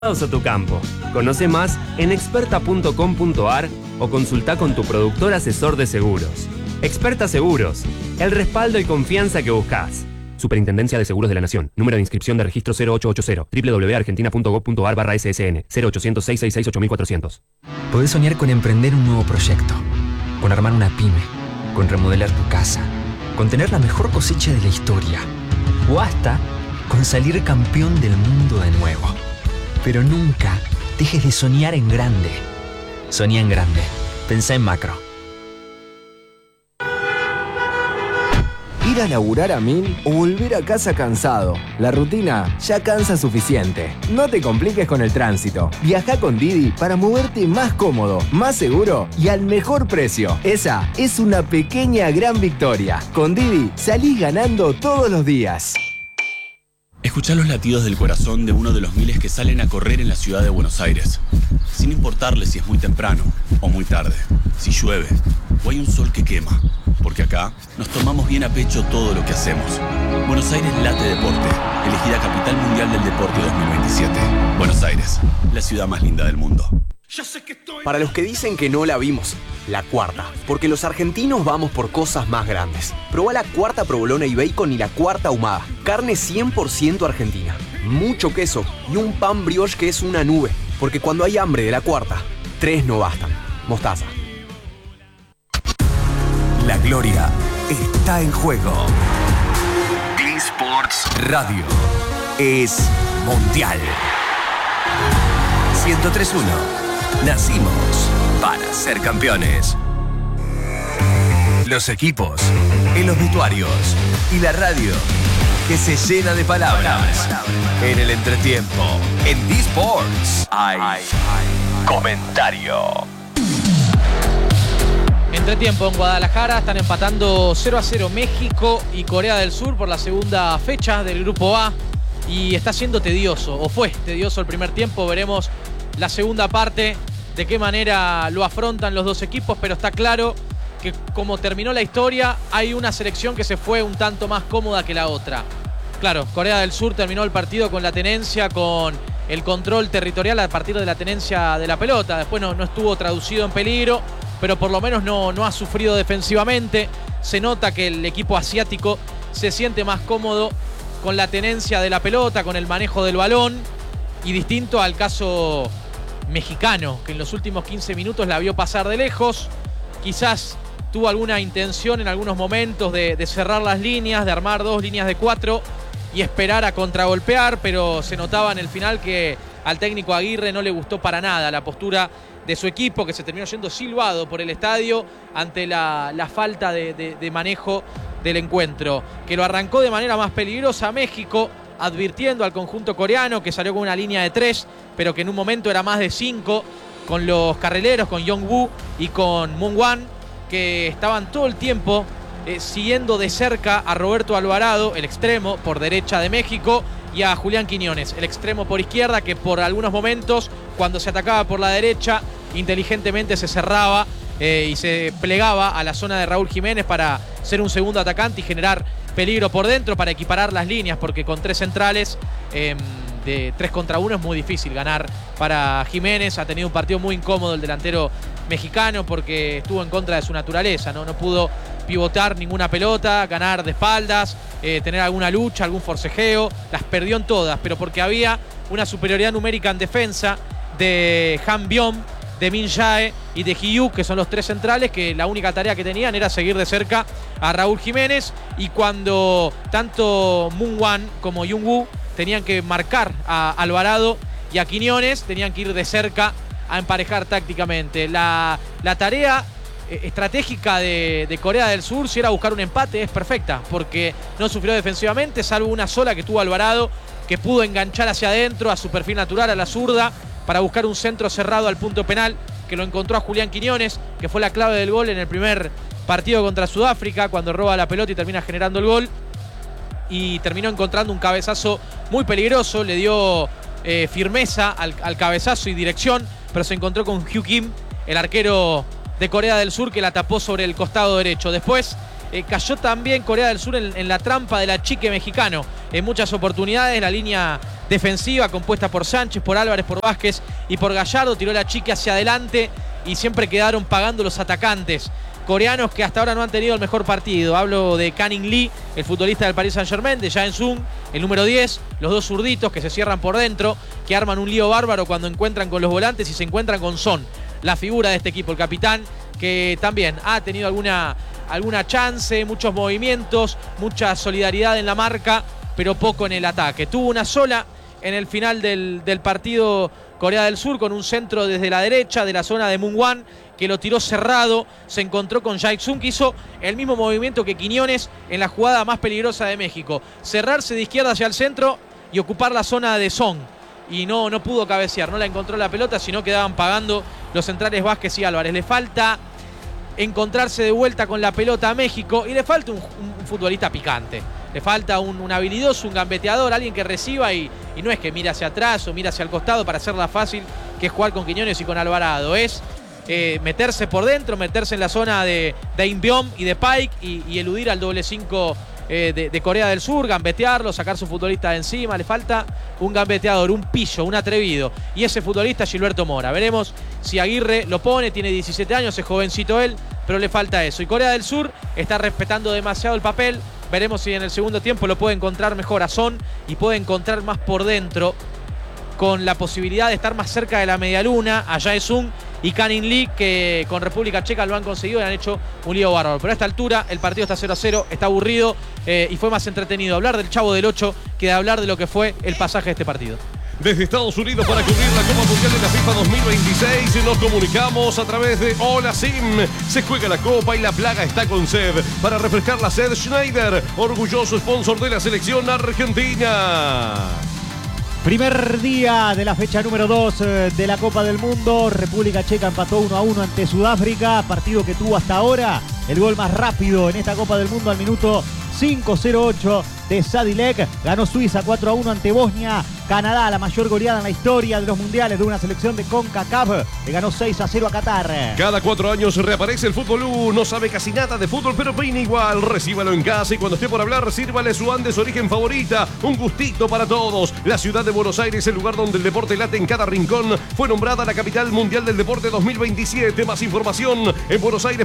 a tu campo. Conoce más en experta.com.ar o consulta con tu productor asesor de seguros. Experta Seguros, el respaldo y confianza que buscas. Superintendencia de Seguros de la Nación. Número de inscripción de registro 0880 www.argentina.gov.ar/ssn 0800 666 8400. Podés soñar con emprender un nuevo proyecto, con armar una pyme, con remodelar tu casa, con tener la mejor cosecha de la historia o hasta con salir campeón del mundo de nuevo. Pero nunca dejes de soñar en grande. Soñá en grande. Pensá en macro. Ir a laburar a 1000 o volver a casa cansado. La rutina ya cansa suficiente. No te compliques con el tránsito. Viaja con Didi para moverte más cómodo, más seguro y al mejor precio. Esa es una pequeña gran victoria. Con Didi salís ganando todos los días. Escuchá los latidos del corazón de uno de los miles que salen a correr en la ciudad de Buenos Aires, sin importarle si es muy temprano o muy tarde, si llueve o hay un sol que quema, porque acá nos tomamos bien a pecho todo lo que hacemos. Buenos Aires late deporte, elegida Capital Mundial del Deporte 2027. Buenos Aires, la ciudad más linda del mundo. Para los que dicen que no la vimos, la cuarta, porque los argentinos vamos por cosas más grandes. Probá la cuarta provolona y bacon y la cuarta ahumada. Carne 100% argentina, mucho queso y un pan brioche que es una nube. Porque cuando hay hambre de la cuarta, 3 no bastan. Mostaza. La gloria está en juego. eSports Radio es mundial. 103.1. Nacimos para ser campeones. Los equipos, en los vestuarios y la radio que se llena de palabras. En el entretiempo, en eSports hay comentario. Entretiempo en Guadalajara, están empatando 0-0 México y Corea del Sur por la segunda fecha del Grupo A. Y está siendo tedioso, o fue tedioso el primer tiempo. Veremos la segunda parte, de qué manera lo afrontan los dos equipos, pero está claro que como terminó la historia, hay una selección que se fue un tanto más cómoda que la otra. Claro, Corea del Sur terminó el partido con la tenencia, con el control territorial a partir de la tenencia de la pelota. Después no estuvo traducido en peligro, pero por lo menos no ha sufrido defensivamente. Se nota que el equipo asiático se siente más cómodo con la tenencia de la pelota, con el manejo del balón, y distinto al caso mexicano, que en los últimos 15 minutos la vio pasar de lejos. Quizás tuvo alguna intención en algunos momentos de cerrar las líneas, de armar 2 líneas de 4 y esperar a contragolpear, pero se notaba en el final que al técnico Aguirre no le gustó para nada la postura de su equipo, que se terminó yendo silbado por el estadio ante la falta de manejo del encuentro, que lo arrancó de manera más peligrosa México, advirtiendo al conjunto coreano, que salió con una línea de 3, pero que en un momento era más de 5, con los carrileros, con Young-woo y con Moon-hwan, que estaban todo el tiempo siguiendo de cerca a Roberto Alvarado, el extremo por derecha de México, y a Julián Quiñones, el extremo por izquierda, que por algunos momentos, cuando se atacaba por la derecha, inteligentemente se cerraba y se plegaba a la zona de Raúl Jiménez para ser un segundo atacante y generar peligro por dentro, para equiparar las líneas, porque con 3 centrales de 3 contra 1 es muy difícil ganar para Jiménez. Ha tenido un partido muy incómodo el delantero mexicano porque estuvo en contra de su naturaleza, no pudo pivotar ninguna pelota, ganar de espaldas, tener alguna lucha, algún forcejeo. Las perdió en todas, pero porque había una superioridad numérica en defensa de Han Byom, de Min Jae y de Hee-yu, que son los 3 centrales, que la única tarea que tenían era seguir de cerca a Raúl Jiménez. Y cuando tanto Moon-hwan como Young-woo tenían que marcar a Alvarado y a Quiñones, tenían que ir de cerca a emparejar tácticamente. La tarea estratégica de Corea del Sur, si era buscar un empate, es perfecta, porque no sufrió defensivamente, salvo una sola que tuvo Alvarado, que pudo enganchar hacia adentro a su perfil natural, a la zurda, para buscar un centro cerrado al punto penal, que lo encontró a Julián Quiñones, que fue la clave del gol en el primer partido contra Sudáfrica, cuando roba la pelota y termina generando el gol. Y terminó encontrando un cabezazo muy peligroso, le dio firmeza al cabezazo y dirección, pero se encontró con Hugh Kim, el arquero de Corea del Sur, que la tapó sobre el costado derecho. Después cayó también Corea del Sur en la trampa del achique mexicano. En muchas oportunidades la línea defensiva compuesta por Sánchez, por Álvarez, por Vázquez y por Gallardo. Tiró la chica hacia adelante y siempre quedaron pagando los atacantes coreanos que hasta ahora no han tenido el mejor partido. Hablo de Canning Lee, el futbolista del Paris Saint-Germain, de Jae-sung, el número 10, los dos zurditos que se cierran por dentro, que arman un lío bárbaro cuando encuentran con los volantes y se encuentran con Son, la figura de este equipo, el capitán, que también ha tenido alguna chance, muchos movimientos, mucha solidaridad en la marca, pero poco en el ataque. Tuvo una sola en el final del partido Corea del Sur, con un centro desde la derecha de la zona de Mungwan, que lo tiró cerrado, se encontró con Jae-sung, que hizo el mismo movimiento que Quiñones en la jugada más peligrosa de México, cerrarse de izquierda hacia el centro y ocupar la zona de Son, y no pudo cabecear, no la encontró la pelota, sino quedaban pagando los centrales Vázquez y Álvarez. Le falta encontrarse de vuelta con la pelota a México y le falta un futbolista picante. Le falta un habilidoso, un gambeteador, alguien que reciba y no es que mire hacia atrás o mire hacia el costado para hacerla fácil, que es jugar con Quiñones y con Alvarado. Es meterse por dentro, meterse en la zona de Inbeom y de Pike y eludir al doble 5 de Corea del Sur, gambetearlo, sacar su futbolista de encima. Le falta un gambeteador, un pillo, un atrevido. Y ese futbolista es Gilberto Mora. Veremos si Aguirre lo pone, tiene 17 años, es jovencito él, pero le falta eso. Y Corea del Sur está respetando demasiado el papel. Veremos si en el segundo tiempo lo puede encontrar mejor a Son y puede encontrar más por dentro, con la posibilidad de estar más cerca de la medialuna a Jae-sung y Canning Lee, que con República Checa lo han conseguido y han hecho un lío bárbaro. Pero a esta altura el partido está 0-0, está aburrido y fue más entretenido hablar del Chavo del 8 que de hablar de lo que fue el pasaje de este partido. Desde Estados Unidos para cubrir la Copa Mundial de la FIFA 2026 nos comunicamos a través de Hola Sim. Se juega la Copa y la plaga está con sed. Para refrescar la sed, Schneider, orgulloso sponsor de la selección argentina. Primer día de la fecha número 2 de la Copa del Mundo. República Checa empató 1-1 ante Sudáfrica, partido que tuvo hasta ahora el gol más rápido en esta Copa del Mundo al minuto 5:08 de Sadilek. Ganó Suiza 4-1 ante Bosnia. Canadá, la mayor goleada en la historia de los mundiales de una selección de CONCACAF, le ganó 6-0 a Qatar. Cada 4 años reaparece el Fútbol U. No sabe casi nada de fútbol, pero opina igual. Recíbalo en casa y cuando esté por hablar, sírvale su Andes Origen favorita. Un gustito para todos. La ciudad de Buenos Aires, el lugar donde el deporte late en cada rincón, fue nombrada la capital mundial del deporte 2027. Más información en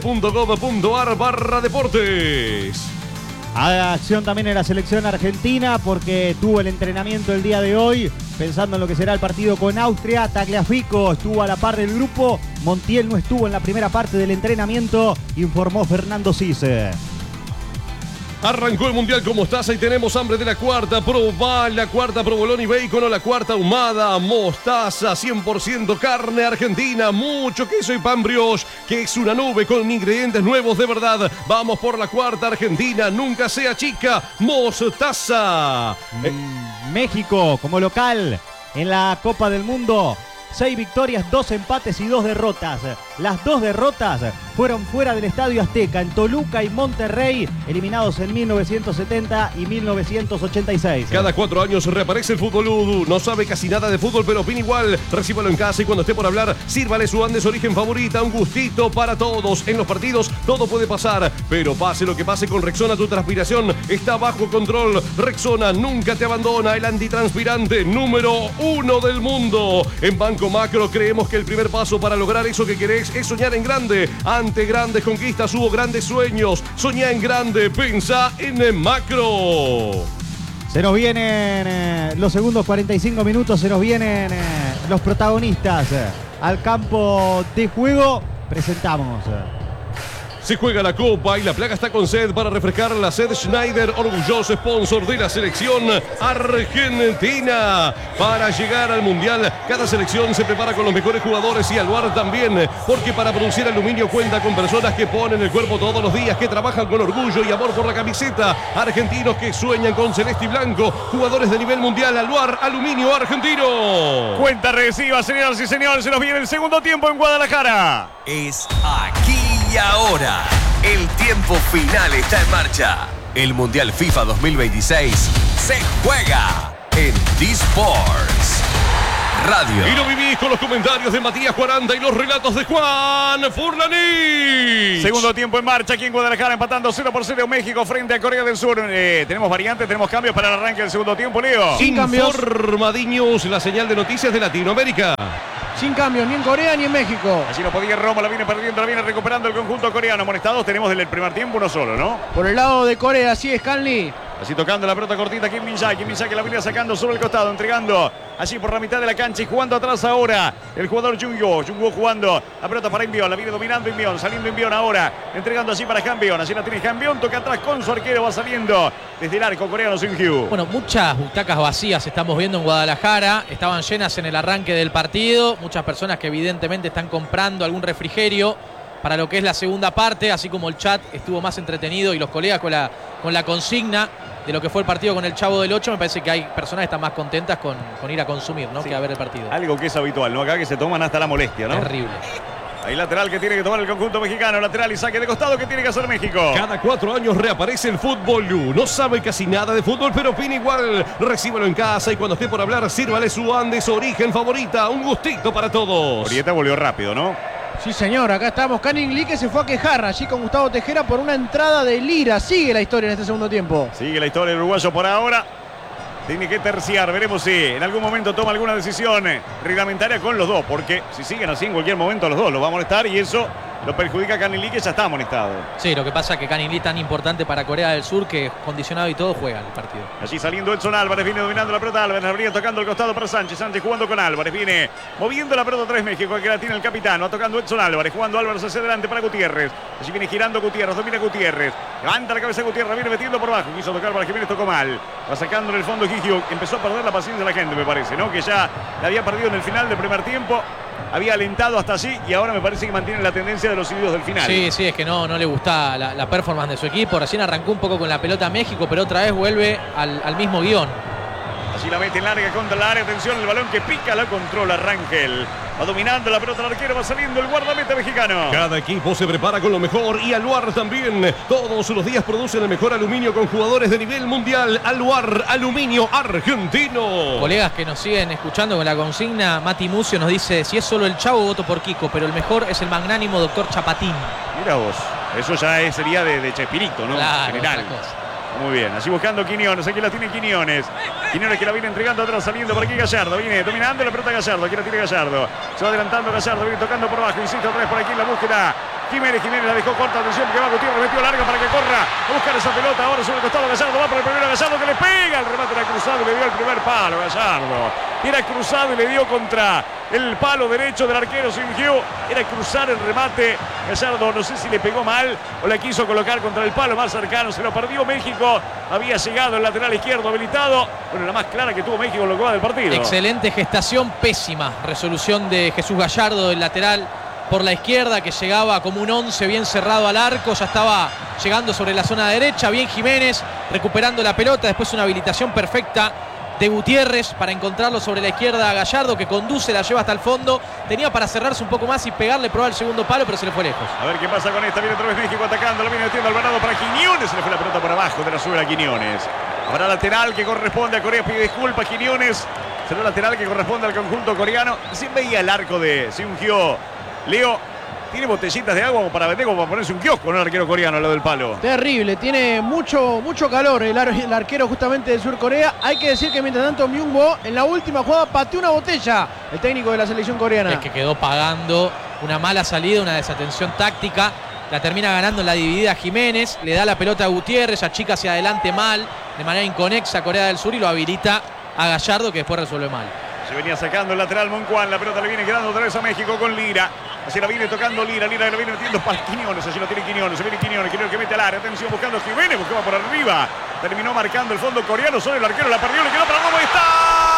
buenosaires.gov.ar/deportes. Acción también en la selección argentina porque tuvo el entrenamiento el día de hoy, pensando en lo que será el partido con Austria. Tagliafico estuvo a la par del grupo, Montiel no estuvo en la primera parte del entrenamiento, informó Fernando Cise. Arrancó el Mundial con mostaza y tenemos hambre de la cuarta. Probá la cuarta provolone y bacon o la cuarta ahumada. Mostaza, 100% carne argentina, mucho queso y pan brioche, que es una nube con ingredientes nuevos de verdad. Vamos por la cuarta argentina, nunca sea chica. Mostaza. México como local en la Copa del Mundo. 6 victorias, 2 empates y 2 derrotas. Las 2 derrotas fueron fuera del Estadio Azteca, en Toluca y Monterrey, eliminados en 1970 y 1986. Cada 4 años reaparece el Fútbol U. No sabe casi nada de fútbol, pero opina igual. Recíbalo en casa y cuando esté por hablar, sírvale su Andes Origen favorita. Un gustito para todos. En los partidos todo puede pasar, pero pase lo que pase con Rexona, tu transpiración está bajo control. Rexona nunca te abandona, el antitranspirante número 1 del mundo. En Banco Macro creemos que el primer paso para lograr eso que querés es soñar en grande. Ante grandes conquistas hubo grandes sueños. Soñá en grande, pensá en Macro. Se nos vienen los segundos 45 minutos, se nos vienen los protagonistas al campo de juego. Presentamos. Se juega la Copa y la plaga está con sed. Para refrescar la sed, Schneider, orgulloso sponsor de la selección argentina. Para llegar al Mundial, cada selección se prepara con los mejores jugadores y al lugar también, porque para producir aluminio cuenta con personas que ponen el cuerpo todos los días, que trabajan con orgullo y amor por la camiseta. Argentinos que sueñan con celeste y blanco, jugadores de nivel mundial. Aluar, aluminio argentino. Cuenta regresiva, señoras y señores, se nos viene el segundo tiempo en Guadalajara. Es aquí y ahora. El tiempo final está en marcha. El Mundial FIFA 2026 se juega en D-Sports. Radio. Y lo vivís con los comentarios de Matías 40 y los relatos de Juan Furlaní. Segundo tiempo en marcha aquí en Guadalajara, empatando 0-0 México frente a Corea del Sur. Tenemos variantes, tenemos cambios para el arranque del segundo tiempo, Leo. Sin cambios. Informadiños, la señal de noticias de Latinoamérica. Sin cambios, ni en Corea ni en México. Allí no podía Roma, la viene perdiendo, la viene recuperando el conjunto coreano. Amonestados tenemos desde el primer tiempo uno solo, ¿no? Por el lado de Corea, así es, Canli. Así tocando la pelota cortita, Kim Min-jae. Kim Min-jae que la viene sacando sobre el costado, entregando allí por la mitad de la cancha y jugando atrás ahora el jugador Jung-Woo. Jung-Woo jugando la pelota para Inbion, la viene dominando Inbion, saliendo Inbion ahora, entregando allí para Hanbion. Allí la tiene Hanbion, toca atrás con su arquero, va saliendo desde el arco coreano Seung-Hyu. Bueno, muchas butacas vacías estamos viendo en Guadalajara. Estaban llenas en el arranque del partido. Muchas personas que evidentemente están comprando algún refrigerio para lo que es la segunda parte, así como el chat estuvo más entretenido y los colegas con la consigna de lo que fue el partido con el Chavo del 8. Me parece que hay personas que están más contentas con ir a consumir, ¿no? Sí. Que a ver el partido. Algo que es habitual, ¿no? Acá que se toman hasta la molestia, ¿no? Terrible. Hay lateral que tiene que tomar el conjunto mexicano. Lateral y saque de costado que tiene que hacer México. Cada 4 años reaparece el Fútbol Lu. No sabe casi nada de fútbol, pero opina igual. Recíbalo en casa y cuando esté por hablar, sírvale su Andes origen favorita. Un gustito para todos. Orieta volvió rápido, ¿no? Sí, señor, acá estamos. Canning Lee que se fue a quejar allí con Gustavo Tejera por una entrada de Lira. Sigue la historia en este segundo tiempo. Sigue la historia del uruguayo por ahora. Tiene que terciar, veremos si en algún momento toma alguna decisión reglamentaria con los dos, porque si siguen así en cualquier momento los dos los va a molestar y eso lo perjudica a Canning Lee, que ya está amonestado. Sí, lo que pasa es que Canning Lee es tan importante para Corea del Sur que condicionado y todo juega el partido. Allí saliendo Edson Álvarez, viene dominando la pelota Álvarez, habría tocando el costado para Sánchez, Sánchez jugando con Álvarez, viene moviendo la pelota otra vez México, que la tiene el capitán, va tocando Edson Álvarez, jugando Álvarez hacia adelante para Gutiérrez, allí viene girando Gutiérrez, domina Gutiérrez, levanta la cabeza Gutiérrez, viene metiendo por abajo, quiso tocar para Jiménez, tocó mal, va sacando en el fondo Gigio, empezó a perder la paciencia de la gente, me parece, ¿no? Que ya la había perdido en el final del primer tiempo. Había alentado hasta allí y ahora me parece que mantiene la tendencia de los indios del final. Sí, es que no le gusta la performance de su equipo. Recién arrancó un poco con la pelota México, pero otra vez vuelve al mismo guión. Allí la mete en larga contra el área. Atención, el balón que pica la controla Rangel. Va dominando la pelota el arquero, va saliendo el guardameta mexicano. Cada equipo se prepara con lo mejor y Aluar también. Todos los días producen el mejor aluminio con jugadores de nivel mundial. Aluar, aluminio argentino. Colegas que nos siguen escuchando con la consigna, Mati Mucio nos dice: si es solo el Chavo, voto por Kiko, pero el mejor es el magnánimo doctor Chapatín. Mira vos, eso ya sería de Chespirito, ¿no? Claro, general. Muy bien, allí buscando Quiñones, aquí la tiene Quiñones. Quiñones que la viene entregando atrás, saliendo por aquí Gallardo, viene dominando la pelota Gallardo, aquí la tiene Gallardo. Se va adelantando Gallardo, viene tocando por abajo, insisto, otra vez por aquí en la búsqueda. Jiménez la dejó corta, atención que va Gutiérrez, metió larga para que corra a buscar esa pelota, ahora sobre el costado Gallardo, va por el primero Gallardo que le pega, el remate era cruzado y le dio el primer palo Gallardo. Era cruzado y le dio contra el palo derecho del arquero Seung-Hyu. Era cruzar el remate. Gallardo no sé si le pegó mal o la quiso colocar contra el palo más cercano. Se lo perdió México. Había llegado el lateral izquierdo habilitado. Bueno, la más clara que tuvo México en lo que va del partido. Excelente gestación, pésima resolución de Jesús Gallardo, el lateral por la izquierda, que llegaba como un 11 bien cerrado al arco. Ya estaba llegando sobre la zona derecha. Bien Jiménez recuperando la pelota. Después una habilitación perfecta de Gutiérrez para encontrarlo sobre la izquierda a Gallardo, que conduce, la lleva hasta el fondo. Tenía para cerrarse un poco más y pegarle, probar el segundo palo, pero se le fue lejos. A ver qué pasa con esta. Viene otra vez México atacando, la viene metiendo Alvarado para Quiñones. Se le fue la pelota por abajo de la suela a Quiñones. Habrá lateral que corresponde a Corea. Pide disculpas Quiñones. Será lateral que corresponde al conjunto coreano. Recién veía el arco de Seung-Hyu. Leo, tiene botellitas de agua para vender, como para ponerse un kiosco, ¿no? El arquero coreano, lo del palo. Terrible, tiene mucho calor el arquero justamente de Sur Corea. Hay que decir que mientras tanto Myung-Bo en la última jugada pateó una botella, el técnico de la selección coreana. Es que quedó pagando una mala salida, una desatención táctica. La termina ganando en la dividida Jiménez, le da la pelota a Gutiérrez, achica hacia adelante mal, de manera inconexa Corea del Sur, y lo habilita a Gallardo, que después resuelve mal. Se venía sacando el lateral Moncuán, la pelota le viene quedando otra vez a México con Lira. Así la viene tocando Lira que la viene metiendo para Quiñones, allí lo tiene Quiñones, se viene Quiñones que mete al área, atención buscando a Jiménez, buscaba por arriba, terminó marcando el fondo coreano, sobre el arquero, la perdió, le quedó para Romo, está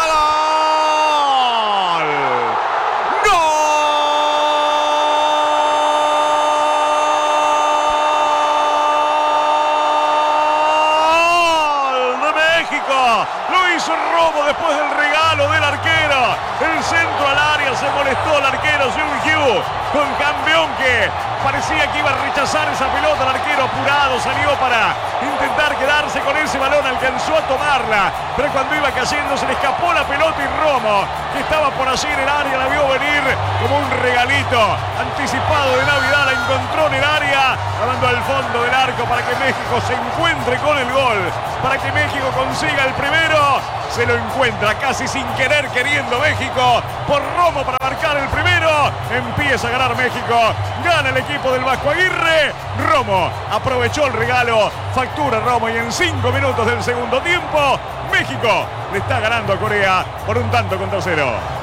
¡Gol de México! Lo hizo Romo después del regalo del arquero. El centro al área, se molestó el arquero Seung-Hyu con Campeón que Parecía que iba a rechazar esa pelota. El arquero apurado salió para intentar quedarse con ese balón. Alcanzó a tomarla, pero cuando iba cayendo se le escapó la pelota y Romo, que estaba por allí en el área, la vio venir como un regalito anticipado de Navidad. La encontró en el área, la mandó al fondo del arco para que México se encuentre con el gol, para que México consiga el primero. Se lo encuentra casi sin querer, queriendo México, por Romo para marcar el primero. Empieza a ganar México, gana el equipo del Vasco Aguirre. Romo aprovechó el regalo, factura Romo, y en 5 minutos del segundo tiempo México le está ganando a Corea por 1-0.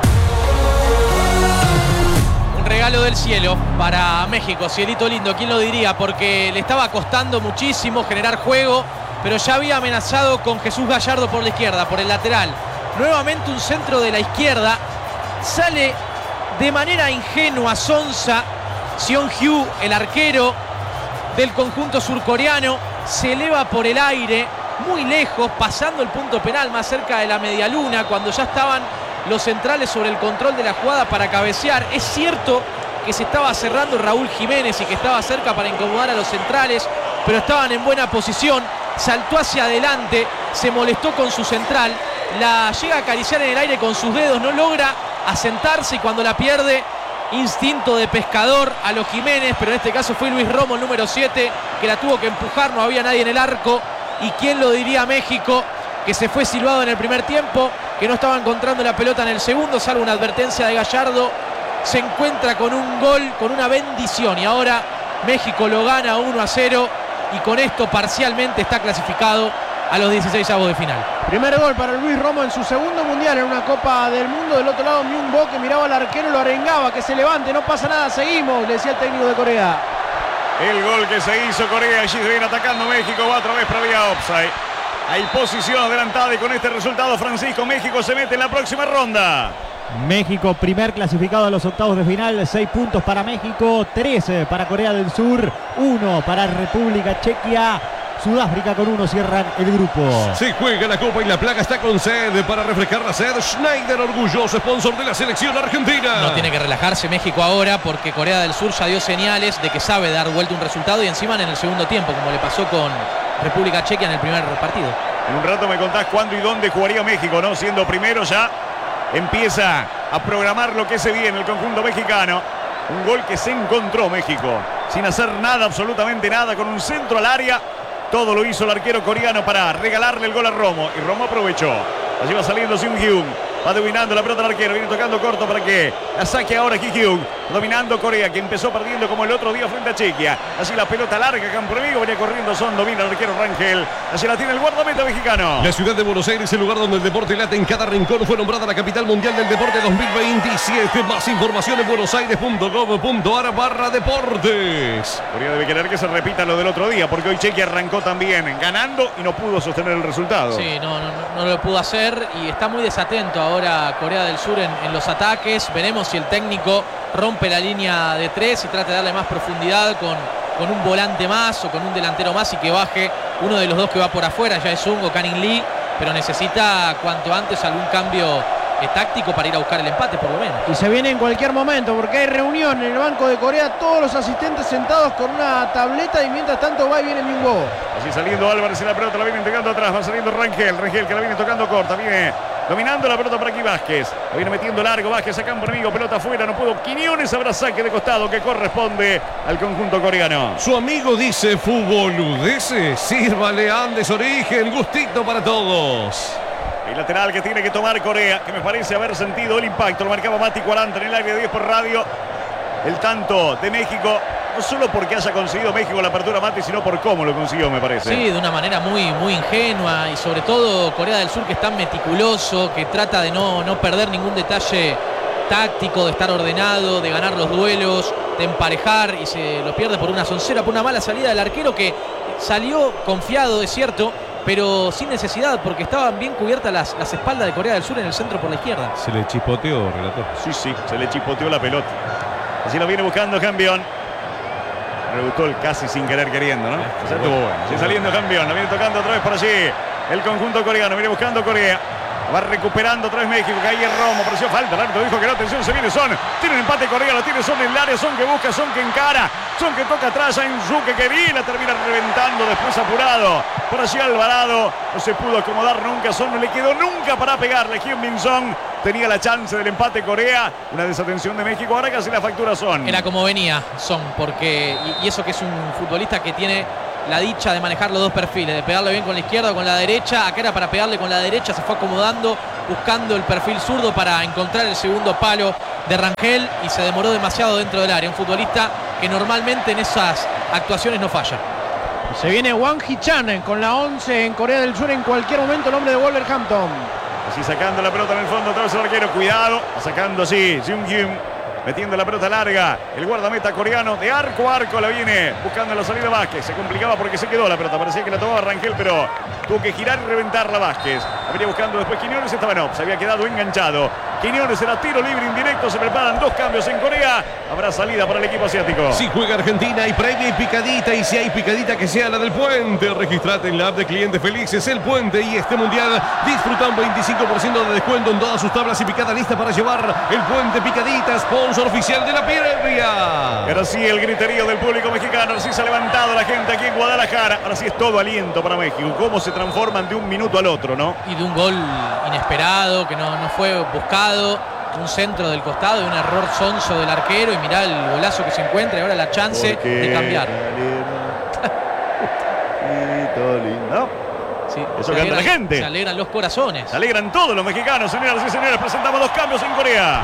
Un regalo del cielo para México, cielito lindo, ¿quién lo diría? Porque le estaba costando muchísimo generar juego, pero ya había amenazado con Jesús Gallardo por la izquierda, por el lateral. Nuevamente un centro de la izquierda. Sale de manera ingenua, sonsa, Seon-Hyu, el arquero del conjunto surcoreano. Se eleva por el aire, muy lejos, pasando el punto penal, más cerca de la medialuna, cuando ya estaban los centrales sobre el control de la jugada para cabecear. Es cierto que se estaba cerrando Raúl Jiménez y que estaba cerca para incomodar a los centrales, pero estaban en buena posición. Saltó hacia adelante, se molestó con su central, la llega a acariciar en el aire con sus dedos, no logra asentarse, y cuando la pierde, instinto de pescador a los Jiménez, pero en este caso fue Luis Romo, el número 7, que la tuvo que empujar, no había nadie en el arco. Y quién lo diría, México, que se fue silbado en el primer tiempo, que no estaba encontrando la pelota en el segundo, salvo una advertencia de Gallardo. Se encuentra con un gol, con una bendición, y ahora México lo gana 1-0, y con esto parcialmente está clasificado a los 16avos de final. Primer gol para Luis Romo en su segundo mundial en una Copa del Mundo. Del otro lado, Myung-Bo, que miraba al arquero, lo arengaba, que se levante, no pasa nada, seguimos, le decía el técnico de Corea. El gol que se hizo Corea, allí se viene atacando México, va otra vez para vía offside. Hay posición adelantada, y con este resultado, Francisco, México se mete en la próxima ronda. México, primer clasificado a los octavos de final, 6 puntos para México, 3 para Corea del Sur, 1 para República Chequia. Sudáfrica con 1 cierran el grupo. Se juega la Copa y la placa está con sed. Para refrescar la sed, Schneider, orgulloso sponsor de la selección argentina. No tiene que relajarse México ahora, porque Corea del Sur ya dio señales de que sabe dar vuelta un resultado, y encima en el segundo tiempo, como le pasó con República Chequia en el primer partido. En un rato me contás cuándo y dónde jugaría México, ¿no? Siendo primero, ya empieza a programar lo que se viene el conjunto mexicano. Un gol que se encontró México sin hacer nada, absolutamente nada, con un centro al área. Todo lo hizo el arquero coreano para regalarle el gol a Romo, y Romo aprovechó. Allí va saliendo Seung-Hyu, va dominando la pelota al arquero, viene tocando corto para que la saque ahora Ki-Hyun, dominando Corea, que empezó perdiendo como el otro día frente a Chequia. Allí la pelota larga, campo enemigo, venía corriendo Son, domina el arquero Rangel. Allí la tiene el guardameta mexicano. La ciudad de Buenos Aires, el lugar donde el deporte late en cada rincón, fue nombrada la capital mundial del deporte 2027. Más información en buenosaires.gov.ar/deportes. Corea debe querer que se repita lo del otro día, porque hoy Chequia arrancó también ganando y no pudo sostener el resultado. Sí, no lo pudo hacer, y está muy desatento ahora Corea del Sur en los ataques. Veremos si el técnico rompe la línea de 3 y trata de darle más profundidad con un volante más o con un delantero más, y que baje uno de los dos que va por afuera, ya es Sung o Kanin Lee, pero necesita cuanto antes algún cambio táctico para ir a buscar el empate, por lo menos. Y se viene en cualquier momento, porque hay reunión en el banco de Corea, todos los asistentes sentados con una tableta, y mientras tanto va y viene Myung-Bo. Así saliendo Álvarez, en la pelota la viene entregando atrás, va saliendo Rangel que la viene tocando corta, viene dominando la pelota por aquí Vázquez, la viene metiendo largo Vázquez a campo enemigo, pelota afuera, no pudo Quiñones, habrá saque de costado que corresponde al conjunto coreano. Su amigo dice: fútbol-udese, sírvale Andes Origen, gustito para todos. El lateral que tiene que tomar Corea, que me parece haber sentido el impacto, lo marcaba Mati 40 en el aire de 10 por radio. El tanto de México, no solo porque haya conseguido México la apertura, Mati, sino por cómo lo consiguió, me parece. Sí, de una manera muy ingenua, y sobre todo Corea del Sur, que es tan meticuloso, que trata de no perder ningún detalle táctico, de estar ordenado, de ganar los duelos, de emparejar, y se lo pierde por una soncera, por una mala salida del arquero, que salió confiado, es cierto, pero sin necesidad, porque estaban bien cubiertas las espaldas de Corea del Sur en el centro por la izquierda. Se le chispoteó, relator. Sí, se le chispoteó la pelota. Así lo viene buscando Cambión. Rebotó el casi sin querer queriendo, ¿no? Estuvo bueno. Sigue saliendo Cambión, la viene tocando otra vez por allí el conjunto coreano, viene buscando Corea. Va recuperando otra vez México, que ahí es Romo, pareció falta, el árbitro dijo que no, atención, se viene Son, tiene un empate Corea, lo tiene Son en el área, Son que busca, Son que encara, Son que toca atrás, Ainsu que quería, la termina reventando, después apurado, por allí Alvarado, no se pudo acomodar nunca, Son no le quedó nunca para pegarle, Hyun-Min Son tenía la chance del empate Corea, una desatención de México, ahora casi la factura Son. Era como venía Son, porque, y eso que es un futbolista que tiene la dicha de manejar los dos perfiles, de pegarle bien con la izquierda o con la derecha. Acá era para pegarle con la derecha, se fue acomodando, buscando el perfil zurdo para encontrar el segundo palo de Rangel y se demoró demasiado dentro del área. Un futbolista que normalmente en esas actuaciones no falla. Se viene Wang Hee-chan con la 11 en Corea del Sur en cualquier momento, el hombre de Wolverhampton. Así sacando la pelota en el fondo, otra vez el arquero, cuidado, sacando así, Jung-Hyun. Metiendo la pelota larga, el guardameta coreano de arco a arco la viene buscando la salida Vázquez. Se complicaba porque se quedó la pelota, parecía que la tomaba Rangel, pero tuvo que girar y reventarla Vázquez. La venía buscando después Quiñones, estaba en off, se había quedado enganchado. Quiñones era tiro libre indirecto, se preparan dos cambios en Corea. Habrá salida para el equipo asiático. Si juega Argentina hay previa y picadita, y si hay picadita que sea la del Puente. Registrate en la app de Clientes Felices El Puente y este mundial disfruta un 25% de descuento en todas sus tablas y picada lista para llevar. El Puente Picadita, sponsor oficial de la previa. Ahora sí el griterío del público mexicano, ahora sí se ha levantado la gente aquí en Guadalajara. Ahora sí es todo aliento para México. Cómo se transforman de un minuto al otro, ¿no? Y de un gol inesperado, que no fue buscado. Un centro del costado y un error sonso del arquero. Y mirá el golazo que se encuentra y ahora la chance de cambiar. Sí, eso canta la gente. Se alegran los corazones. Se alegran todos los mexicanos, señoras y señores. Presentamos dos cambios en Corea.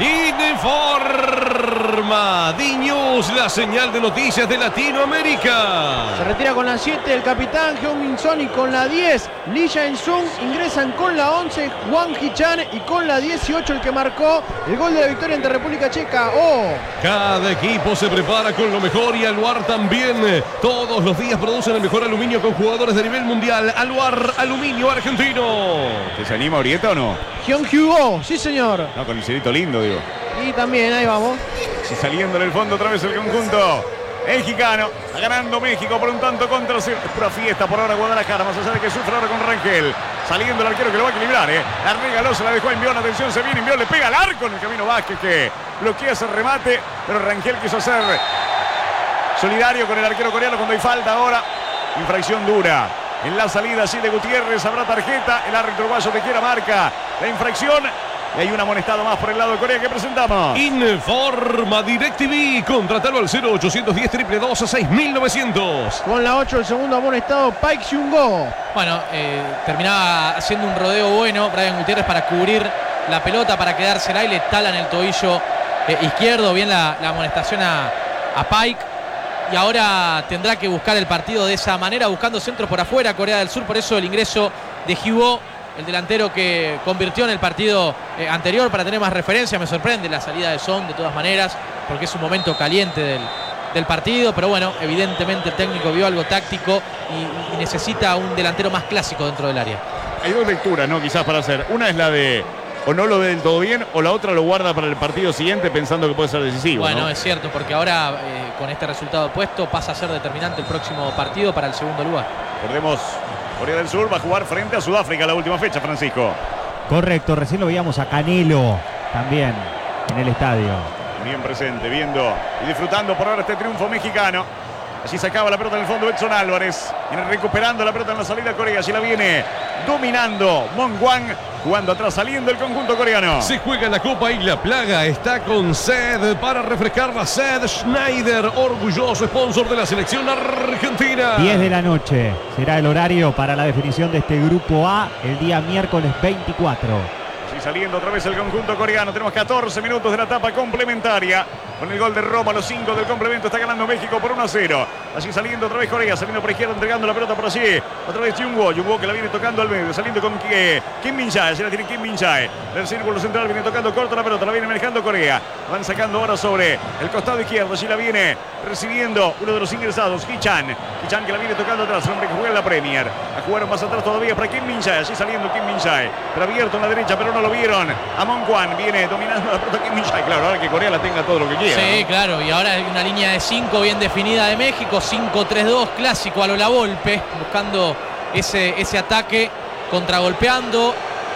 Informa D-News, la señal de noticias de Latinoamérica. Se retira con la 7 el capitán Hyun-Min Son y con la 10 Lee Jae-sung. Ingresan con la 11 Wang Hee-chan y con la 18 el que marcó el gol de la victoria ante República Checa. Cada equipo se prepara con lo mejor y Aluar también. Todos los días producen el mejor aluminio con jugadores de nivel mundial. Aluar, aluminio argentino. ¿Te se anima Orieta o no? Hyun-Hugo, sí señor. No, con el cerito lindo, digo. Y también, ahí vamos. Sí, saliendo en el fondo otra vez el conjunto mexicano. Ganando México por un tanto contra el pura fiesta por ahora Guadalajara. Más allá de que sufre ahora con Rangel. Saliendo el arquero que lo va a equilibrar, La regaló, se la dejó a Envión. Atención, se viene Envión, le pega al arco en el camino Vázquez que bloquea ese remate. Pero Rangel quiso ser solidario con el arquero coreano cuando hay falta ahora. Infracción dura. En la salida así de Gutiérrez habrá tarjeta. El árbitro uruguayo de quiera marca la infracción. Y hay un amonestado más por el lado de Corea que presentamos. Informa DirecTV. Contratalo al 0810 222 6900. Con la 8 el segundo amonestado Paik Hyun-go. Bueno, terminaba haciendo un rodeo bueno Brian Gutiérrez para cubrir la pelota, para quedársela y le talan el tobillo izquierdo. Bien la amonestación a Paik. Y ahora tendrá que buscar el partido de esa manera, buscando centros por afuera Corea del Sur. Por eso el ingreso de Hyugo, el delantero que convirtió en el partido anterior, para tener más referencia. Me sorprende la salida de Son de todas maneras, porque es un momento caliente del partido. Pero bueno, evidentemente el técnico vio algo táctico y necesita un delantero más clásico dentro del área. Hay dos lecturas, ¿no? Quizás para hacer. Una es la de o no lo ve del todo bien, o la otra lo guarda para el partido siguiente pensando que puede ser decisivo. Bueno, ¿no? Es cierto, porque ahora con este resultado opuesto pasa a ser determinante el próximo partido para el segundo lugar. Recordemos, Corea del Sur va a jugar frente a Sudáfrica la última fecha, Francisco. Correcto, recién lo veíamos a Canelo también en el estadio. Bien presente, viendo y disfrutando por ahora este triunfo mexicano. Allí sacaba la pelota en el fondo Edson Álvarez. Viene recuperando la pelota en la salida Corea. Allí la viene dominando Mongwan. Jugando atrás, saliendo el conjunto coreano. Se juega la Copa y la plaga está con sed para refrescarla. Sed Schneider, orgulloso sponsor de la selección argentina. 10 de la noche será el horario para la definición de este grupo A el día miércoles 24. Allí saliendo otra vez el conjunto coreano. Tenemos 14 minutos de la etapa complementaria. Con el gol de Roma, los 5 del complemento, está ganando México por 1-0. Allí saliendo otra vez Corea, saliendo por izquierda, entregando la pelota por allí. Otra vez Jung-Woo que la viene tocando al medio, saliendo con Kim Min-jae. Allí la tiene Kim Min-jae. Del círculo central viene tocando corto la pelota, la viene manejando Corea. Van sacando ahora sobre el costado izquierdo. Allí la viene recibiendo uno de los ingresados, Hee-chan. Hee-chan que la viene tocando atrás, el hombre que juega en la Premier. A jugar más atrás todavía para Kim Min-jae. Allí saliendo Kim Min-jae. Pero abierto en la derecha, pero no lo vieron. A Mongwan viene dominando la pelota Kim Min-jae. Claro, ahora que Corea la tenga todo lo que quiera. Sí, ¿no? Claro, y ahora hay una línea de 5 bien definida de México, 5-3-2, clásico a lo La Volpe, buscando ese ataque, contragolpeando,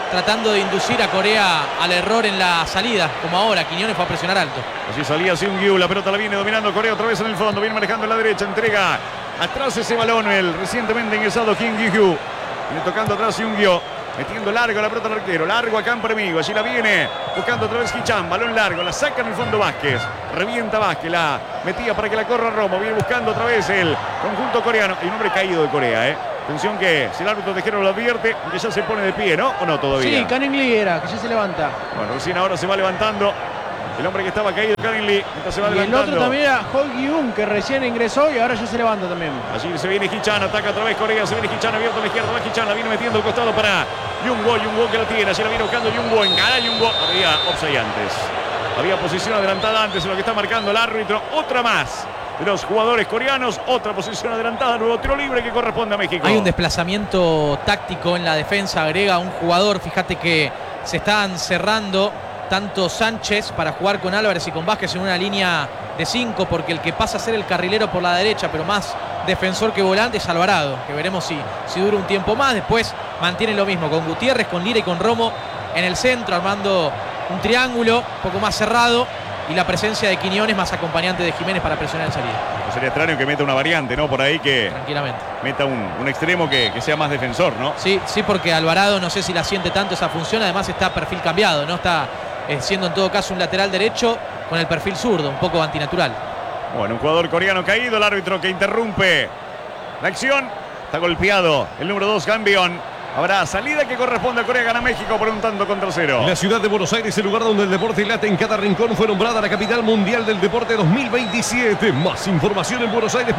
tratando de inducir a Corea al error en la salida, como ahora. Quiñones fue a presionar alto. Así salía Seung-Gyu, la pelota la viene dominando Corea otra vez en el fondo, viene manejando en la derecha, entrega atrás ese balón el recientemente ingresado Kim Gi-hyu. Viene tocando atrás Seung-Gyu, metiendo largo la pelota al arquero, largo a campo enemigo, allí la viene buscando otra vez Hichan, balón largo, la saca en el fondo Vázquez, revienta Vázquez, la metía para que la corra Romo, viene buscando otra vez el conjunto coreano. Hay un hombre caído de Corea, Atención que si el árbitro tejero lo advierte, que ya se pone de pie, ¿no? ¿O no todavía? Sí, Canning Lee era, que ya se levanta. Bueno, recién ahora se va levantando el hombre que estaba caído, Canning Lee, mientras se va levantando. El otro también era Hol Gi-un, que recién ingresó y ahora ya se levanta también. Allí se viene Hichan, ataca otra vez Corea, se viene Hichan abierto a la izquierda, va Hichan, la viene metiendo al costado para Jungwoo que la tiene, allí la viene buscando Jungwoo, encara Jungwoo, había offside antes. Había posición adelantada antes en lo que está marcando el árbitro, otra más de los jugadores coreanos, otra posición adelantada, nuevo tiro libre que corresponde a México. Hay un desplazamiento táctico en la defensa, agrega un jugador, fíjate que se están cerrando tanto Sánchez para jugar con Álvarez y con Vázquez en una línea de 5, porque el que pasa a ser el carrilero por la derecha, pero más defensor que volante, es Alvarado, que veremos si dura un tiempo más. Después mantiene lo mismo con Gutiérrez, con Lira y con Romo en el centro, armando un triángulo un poco más cerrado, y la presencia de Quiñones más acompañante de Jiménez para presionar en salida. No sería extraño que meta una variante, ¿no? Por ahí que tranquilamente meta un extremo que sea más defensor, ¿no? Sí, porque Alvarado no sé si la siente tanto esa función, además está perfil cambiado, ¿no? Está siendo en todo caso un lateral derecho con el perfil zurdo, un poco antinatural. Bueno, un jugador coreano caído, el árbitro que interrumpe la acción. Está golpeado el número 2, Cambión. Habrá salida que corresponde a Corea, gana México por un tanto contra 0. La ciudad de Buenos Aires, el lugar donde el deporte late en cada rincón, fue nombrada la capital mundial del deporte 2027. Más información en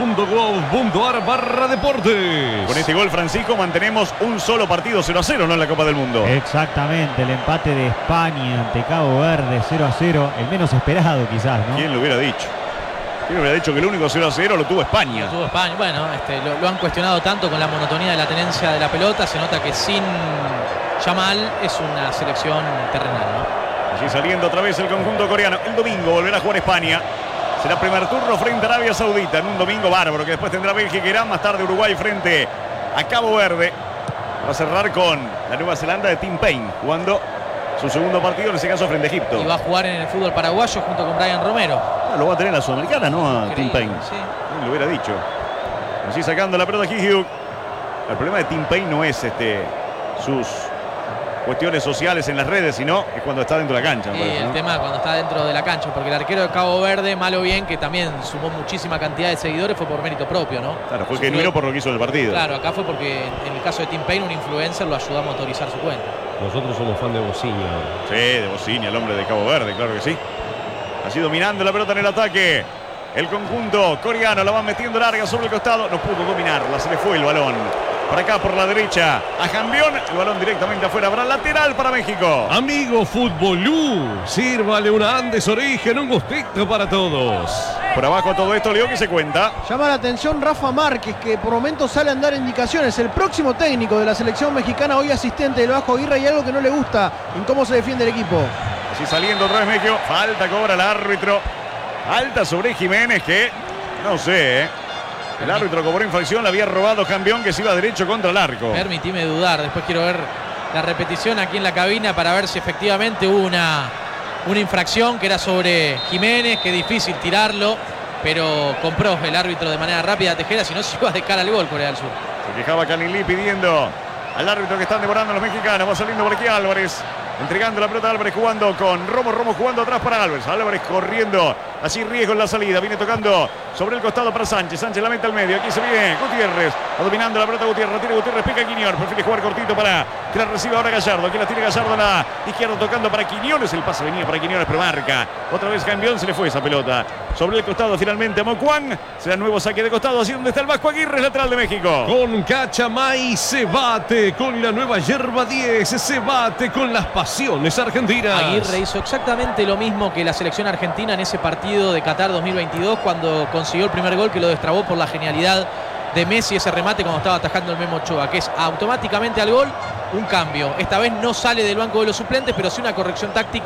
buenosaires.gov.ar/deportes. Con este gol, Francisco, mantenemos un solo partido 0-0, ¿no? En la Copa del Mundo. Exactamente, el empate de España ante Cabo Verde 0-0, el menos esperado quizás, ¿no? ¿Quién lo hubiera dicho? ¿Quién hubiera dicho que el único 0-0 lo tuvo España? Lo tuvo España. Bueno, lo han cuestionado tanto con la monotonía de la tenencia de la pelota. Se nota que sin Yamal es una selección terrenal, ¿no? Allí saliendo otra vez el conjunto coreano. El domingo volverá a jugar España. Será primer turno frente a Arabia Saudita en un domingo bárbaro, que después tendrá Bélgica y Irán. Más tarde Uruguay frente a Cabo Verde. Va a cerrar con la Nueva Zelanda de Tim Payne, jugando su segundo partido, en ese caso frente a Egipto. Y va a jugar en el fútbol paraguayo junto con Brian Romero. Lo va a tener la Sudamericana, ¿no? A Tim Increíble, Payne. sí. Lo hubiera dicho. Así sacando la pelota Ji-hyuk. El problema de Tim Payne no es sus cuestiones sociales en las redes, sino es cuando está dentro de la cancha. Y parece, el ¿no? tema cuando está dentro de la cancha, porque el arquero de Cabo Verde, mal o bien, que también sumó muchísima cantidad de seguidores, fue por mérito propio, ¿no? Claro, fue genuino por lo que hizo en el partido. Claro, acá fue porque en el caso de Tim Payne, un influencer lo ayudó a motorizar su cuenta. Nosotros somos fan de Bociña ahora. Sí, de Bociña, el hombre de Cabo Verde, claro que sí. Así dominando la pelota en el ataque. El conjunto coreano la van metiendo larga sobre el costado. No pudo dominarla, se le fue el balón. Para acá por la derecha a Jambión. El balón directamente afuera. Habrá lateral para México. Amigo Futbolú, sírvale una Andes Origen, un gustito para todos. Por abajo todo esto, Leo, que se cuenta. Llama la atención Rafa Márquez, que por momentos sale a dar indicaciones. El próximo técnico de la selección mexicana, hoy asistente del Bajo Aguirre, y algo que no le gusta en cómo se defiende el equipo. Así saliendo otra vez México. Falta cobra el árbitro. Alta sobre Jiménez, que no sé, El árbitro cobró infracción, le había robado Cambión, que se iba derecho contra el arco. Permitime dudar, después quiero ver la repetición aquí en la cabina para ver si efectivamente hubo una infracción que era sobre Jiménez, que difícil tirarlo, pero compró el árbitro de manera rápida a Tejera, si no se iba de cara al gol Corea del Sur. Se quejaba Canning Lee pidiendo al árbitro que están devorando los mexicanos. Va saliendo por aquí Álvarez, entregando la pelota a Álvarez, jugando con Romo jugando atrás para Álvarez. Álvarez corriendo, así riesgo en la salida, viene tocando sobre el costado para Sánchez. Sánchez la mete al medio, aquí se viene Gutiérrez, va dominando la pelota Gutiérrez, tiene Gutiérrez, pica Quiñones, prefiere jugar cortito para que la reciba ahora Gallardo. Aquí la tiene Gallardo a la izquierda, tocando para Quiñones, el pase venía para Quiñones, pero marca otra vez Cambión, se le fue esa pelota sobre el costado finalmente a Mocuán. Será nuevo saque de costado, así donde está el Vasco Aguirre, lateral de México. Con Cachamay se bate con la nueva yerba 10, se bate con las pasiones argentinas. Aguirre hizo exactamente lo mismo que la selección argentina en ese partido de Qatar 2022 cuando consiguió el primer gol, que lo destrabó por la genialidad de Messi, ese remate cuando estaba atajando el Memo Ochoa, que es automáticamente al gol un cambio. Esta vez no sale del banco de los suplentes, pero sí una corrección táctica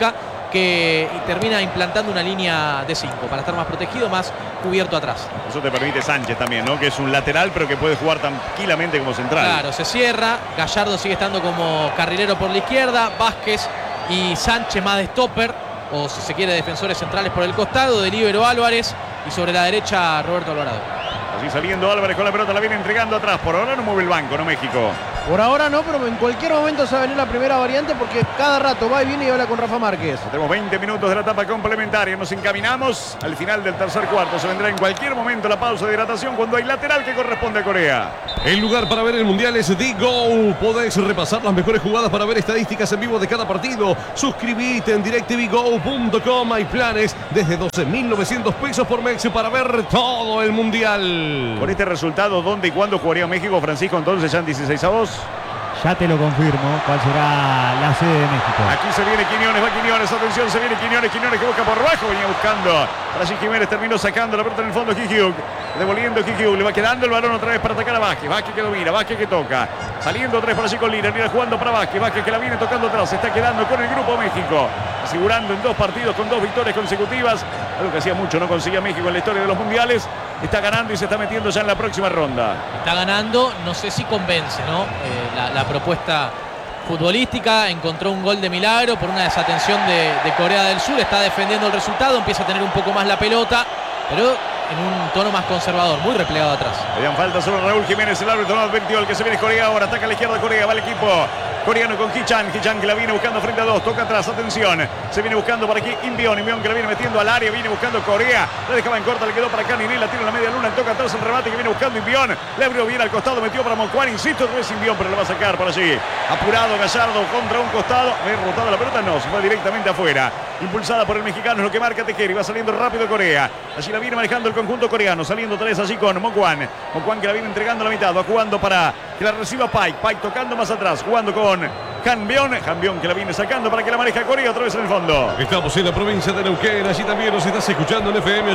que termina implantando una línea de 5 para estar más protegido, más cubierto atrás. Eso te permite Sánchez también, ¿no? Que es un lateral, pero que puede jugar tranquilamente como central. Claro, se cierra. Gallardo sigue estando como carrilero por la izquierda. Vázquez y Sánchez más de stopper, o si se quiere, defensores centrales por el costado. De líbero Álvarez y sobre la derecha Roberto Alvarado. Así saliendo Álvarez con la pelota, la viene entregando atrás. Por ahora no mueve el banco, ¿no, México? Por ahora no, pero en cualquier momento se va a venir la primera variante porque cada rato va y viene y habla con Rafa Márquez. Tenemos 20 minutos de la etapa complementaria. Nos encaminamos al final del tercer cuarto. Se vendrá en cualquier momento la pausa de hidratación cuando hay lateral que corresponde a Corea. El lugar para ver el Mundial es DGO. Podés repasar las mejores jugadas para ver estadísticas en vivo de cada partido. Suscribite en directvgo.com. Hay planes desde 12.900 pesos por mes para ver todo el Mundial. Con este resultado, ¿dónde y cuándo jugaría México, Francisco? Entonces ya en 16-2. Ya te lo confirmo, cuál será la sede de México. Aquí se viene Quiñones, va Quiñones, atención, se viene Quiñones que busca por abajo, venía buscando. Brasil Jiménez terminó sacando la pelota en el fondo, Kikiuk, devolviendo Kikiuk, le va quedando el balón otra vez para atacar a Vázquez, Vázquez que domina, Vázquez que toca, saliendo otra vez por allí con Lira jugando para Vázquez, Vázquez que la viene tocando atrás, se está quedando con el grupo México, asegurando en 2 partidos con 2 victorias consecutivas, algo que hacía mucho no conseguía México en la historia de los mundiales. Está ganando y se está metiendo ya en la próxima ronda. Está ganando, no sé si convence, ¿no? La propuesta futbolística, encontró un gol de milagro por una desatención de Corea del Sur, está defendiendo el resultado, empieza a tener un poco más la pelota, pero en un tono más conservador, muy replegado atrás. Le dan falta sobre Raúl Jiménez, el árbitro no advirtió, el que se viene Corea ahora, ataca a la izquierda Corea, va el equipo coreano con Hichan que la viene buscando frente a 2, toca atrás, atención, se viene buscando por aquí Inbión que la viene metiendo al área, viene buscando Corea, la dejaba en corta, le quedó para acá Ninel, la tira en la media luna, toca atrás el remate que viene buscando Inbión, le abrió bien al costado, metió para Mocuán, insisto, no es Inbión, pero lo va a sacar por allí, apurado Gallardo contra un costado, derrotado la pelota, no, se fue directamente afuera, impulsada por el mexicano, es lo que marca Tejeri, va saliendo rápido Corea, allí la viene manejando el conjunto coreano, saliendo otra vez allí con Mocuán que la viene entregando a la mitad, va jugando para que la reciba Pike tocando más atrás, jugando con Hanbion que la viene sacando para que la maneja Corea otra vez en el fondo. Estamos en la provincia de Neuquén, allí también nos estás escuchando en FM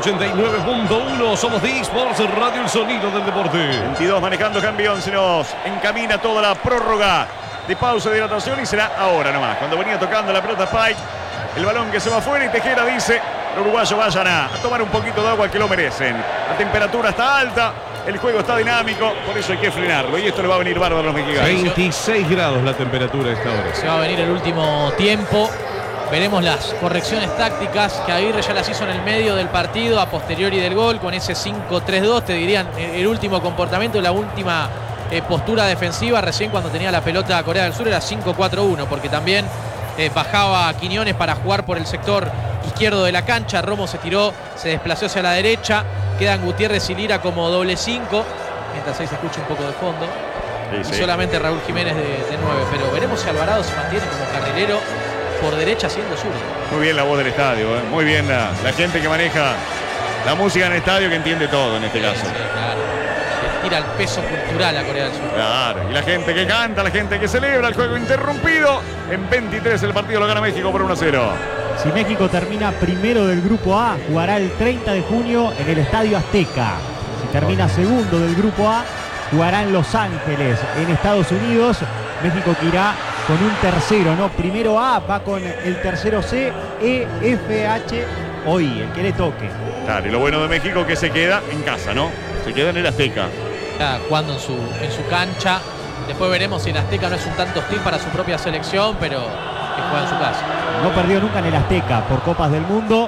89.1, somos de eSports Radio, el sonido del deporte. 22 manejando Hanbion, se nos encamina toda la prórroga de pausa de hidratación y será ahora nomás, cuando venía tocando la pelota Pike, el balón que se va afuera y Tejera dice, los uruguayos vayan a tomar un poquito de agua que lo merecen, la temperatura está alta, el juego está dinámico, por eso hay que frenarlo. Y esto le va a venir bárbaro a los mexicanos. 26 grados la temperatura a esta hora. Se va a venir el último tiempo. Veremos las correcciones tácticas que Aguirre ya las hizo en el medio del partido, a posteriori del gol, con ese 5-3-2. Te dirían el último comportamiento, la última postura defensiva. Recién cuando tenía la pelota Corea del Sur era 5-4-1, porque también bajaba Quiñones para jugar por el sector izquierdo de la cancha. Romo se tiró, se desplazó hacia la derecha. Quedan Gutiérrez y Lira como doble 5, mientras ahí se escucha un poco de fondo. Sí. Y solamente Raúl Jiménez de 9. Pero veremos si Alvarado se mantiene como carrilero por derecha siendo zurdo. Muy bien la voz del estadio, ¿eh? Muy bien la gente que maneja la música en el estadio, que entiende todo en este caso. Sí, claro. Le tira el peso cultural a Corea del Sur. Claro, y la gente que canta, la gente que celebra, el juego interrumpido. En 23 el partido lo gana México por 1-0. Si México termina primero del Grupo A, jugará el 30 de junio en el Estadio Azteca. Si termina segundo del Grupo A, jugará en Los Ángeles, en Estados Unidos. México que irá con un tercero, ¿no? Primero A, va con el tercero C, E, F, H o I, el que le toque. Claro, y lo bueno de México que se queda en casa, ¿no? Se queda en el Azteca. Está jugando en su cancha. Después veremos si el Azteca no es un tanto hostil para su propia selección, pero que juega en su casa. No perdió nunca en el Azteca por Copas del Mundo.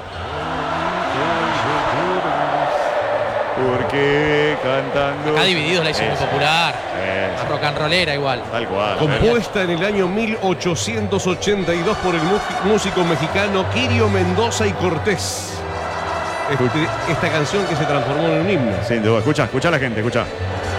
Porque cantando. Acá Divididos la hizo muy popular. Más rock and rollera igual. Tal cual. Compuesta en el año 1882 por el músico mexicano Quirio Mendoza y Cortés. Esta canción que se transformó en un himno. Sin duda. Escucha a la gente, escucha.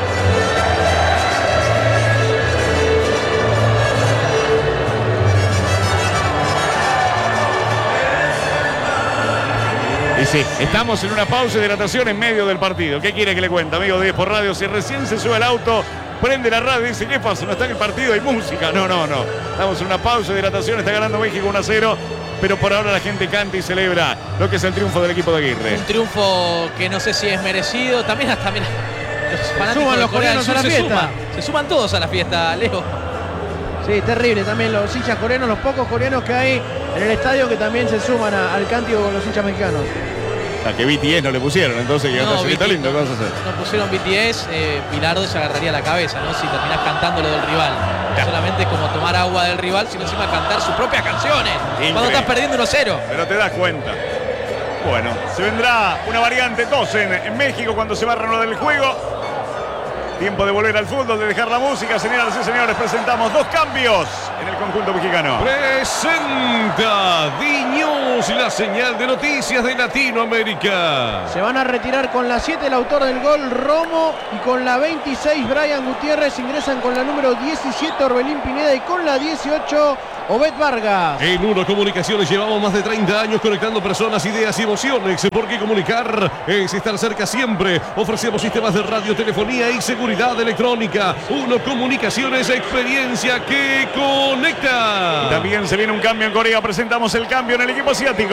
Y sí, estamos en una pausa de hidratación en medio del partido. ¿Qué quiere que le cuente, amigo de 10 por Radio? Si recién se sube al auto, prende la radio y dice, ¿qué pasa? ¿No está en el partido? ¿Hay música? No. Estamos en una pausa de hidratación, está ganando México 1-0. Pero por ahora la gente canta y celebra lo que es el triunfo del equipo de Aguirre. Un triunfo que no sé si es merecido. También hasta, mira, los fanáticos de Corea del Sur se suman todos a la fiesta, Leo. Sí, terrible también los hinchas coreanos, los pocos coreanos que hay en el estadio que también se suman al cántico con los hinchas mexicanos. A que BTS no le pusieron, entonces que No, está lindo, ¿qué vas a hacer? No pusieron BTS, Bilardo se agarraría la cabeza, ¿no? Si terminás cantando lo del rival. No solamente es como tomar agua del rival, sino encima cantar sus propias canciones. Increíble. Cuando estás perdiendo 1-0. Pero te das cuenta. Bueno, se vendrá una variante 2 en México cuando se va a reanudar el juego. Tiempo de volver al fútbol, de dejar la música. Señoras y señores, presentamos 2 cambios en el conjunto mexicano. Presenta D-News, la señal de noticias de Latinoamérica. Se van a retirar con la 7 el autor del gol, Romo, y con la 26, Brian Gutiérrez. Ingresan con la número 17, Orbelín Pineda, y con la 18, Obed Vargas. En Uno Comunicaciones llevamos más de 30 años conectando personas, ideas y emociones. Porque comunicar es estar cerca siempre. Ofrecemos sistemas de radio, telefonía y seguridad electrónica. Uno Comunicaciones, experiencia que conecta. Y también se viene un cambio en Corea. Presentamos el cambio en el equipo asiático.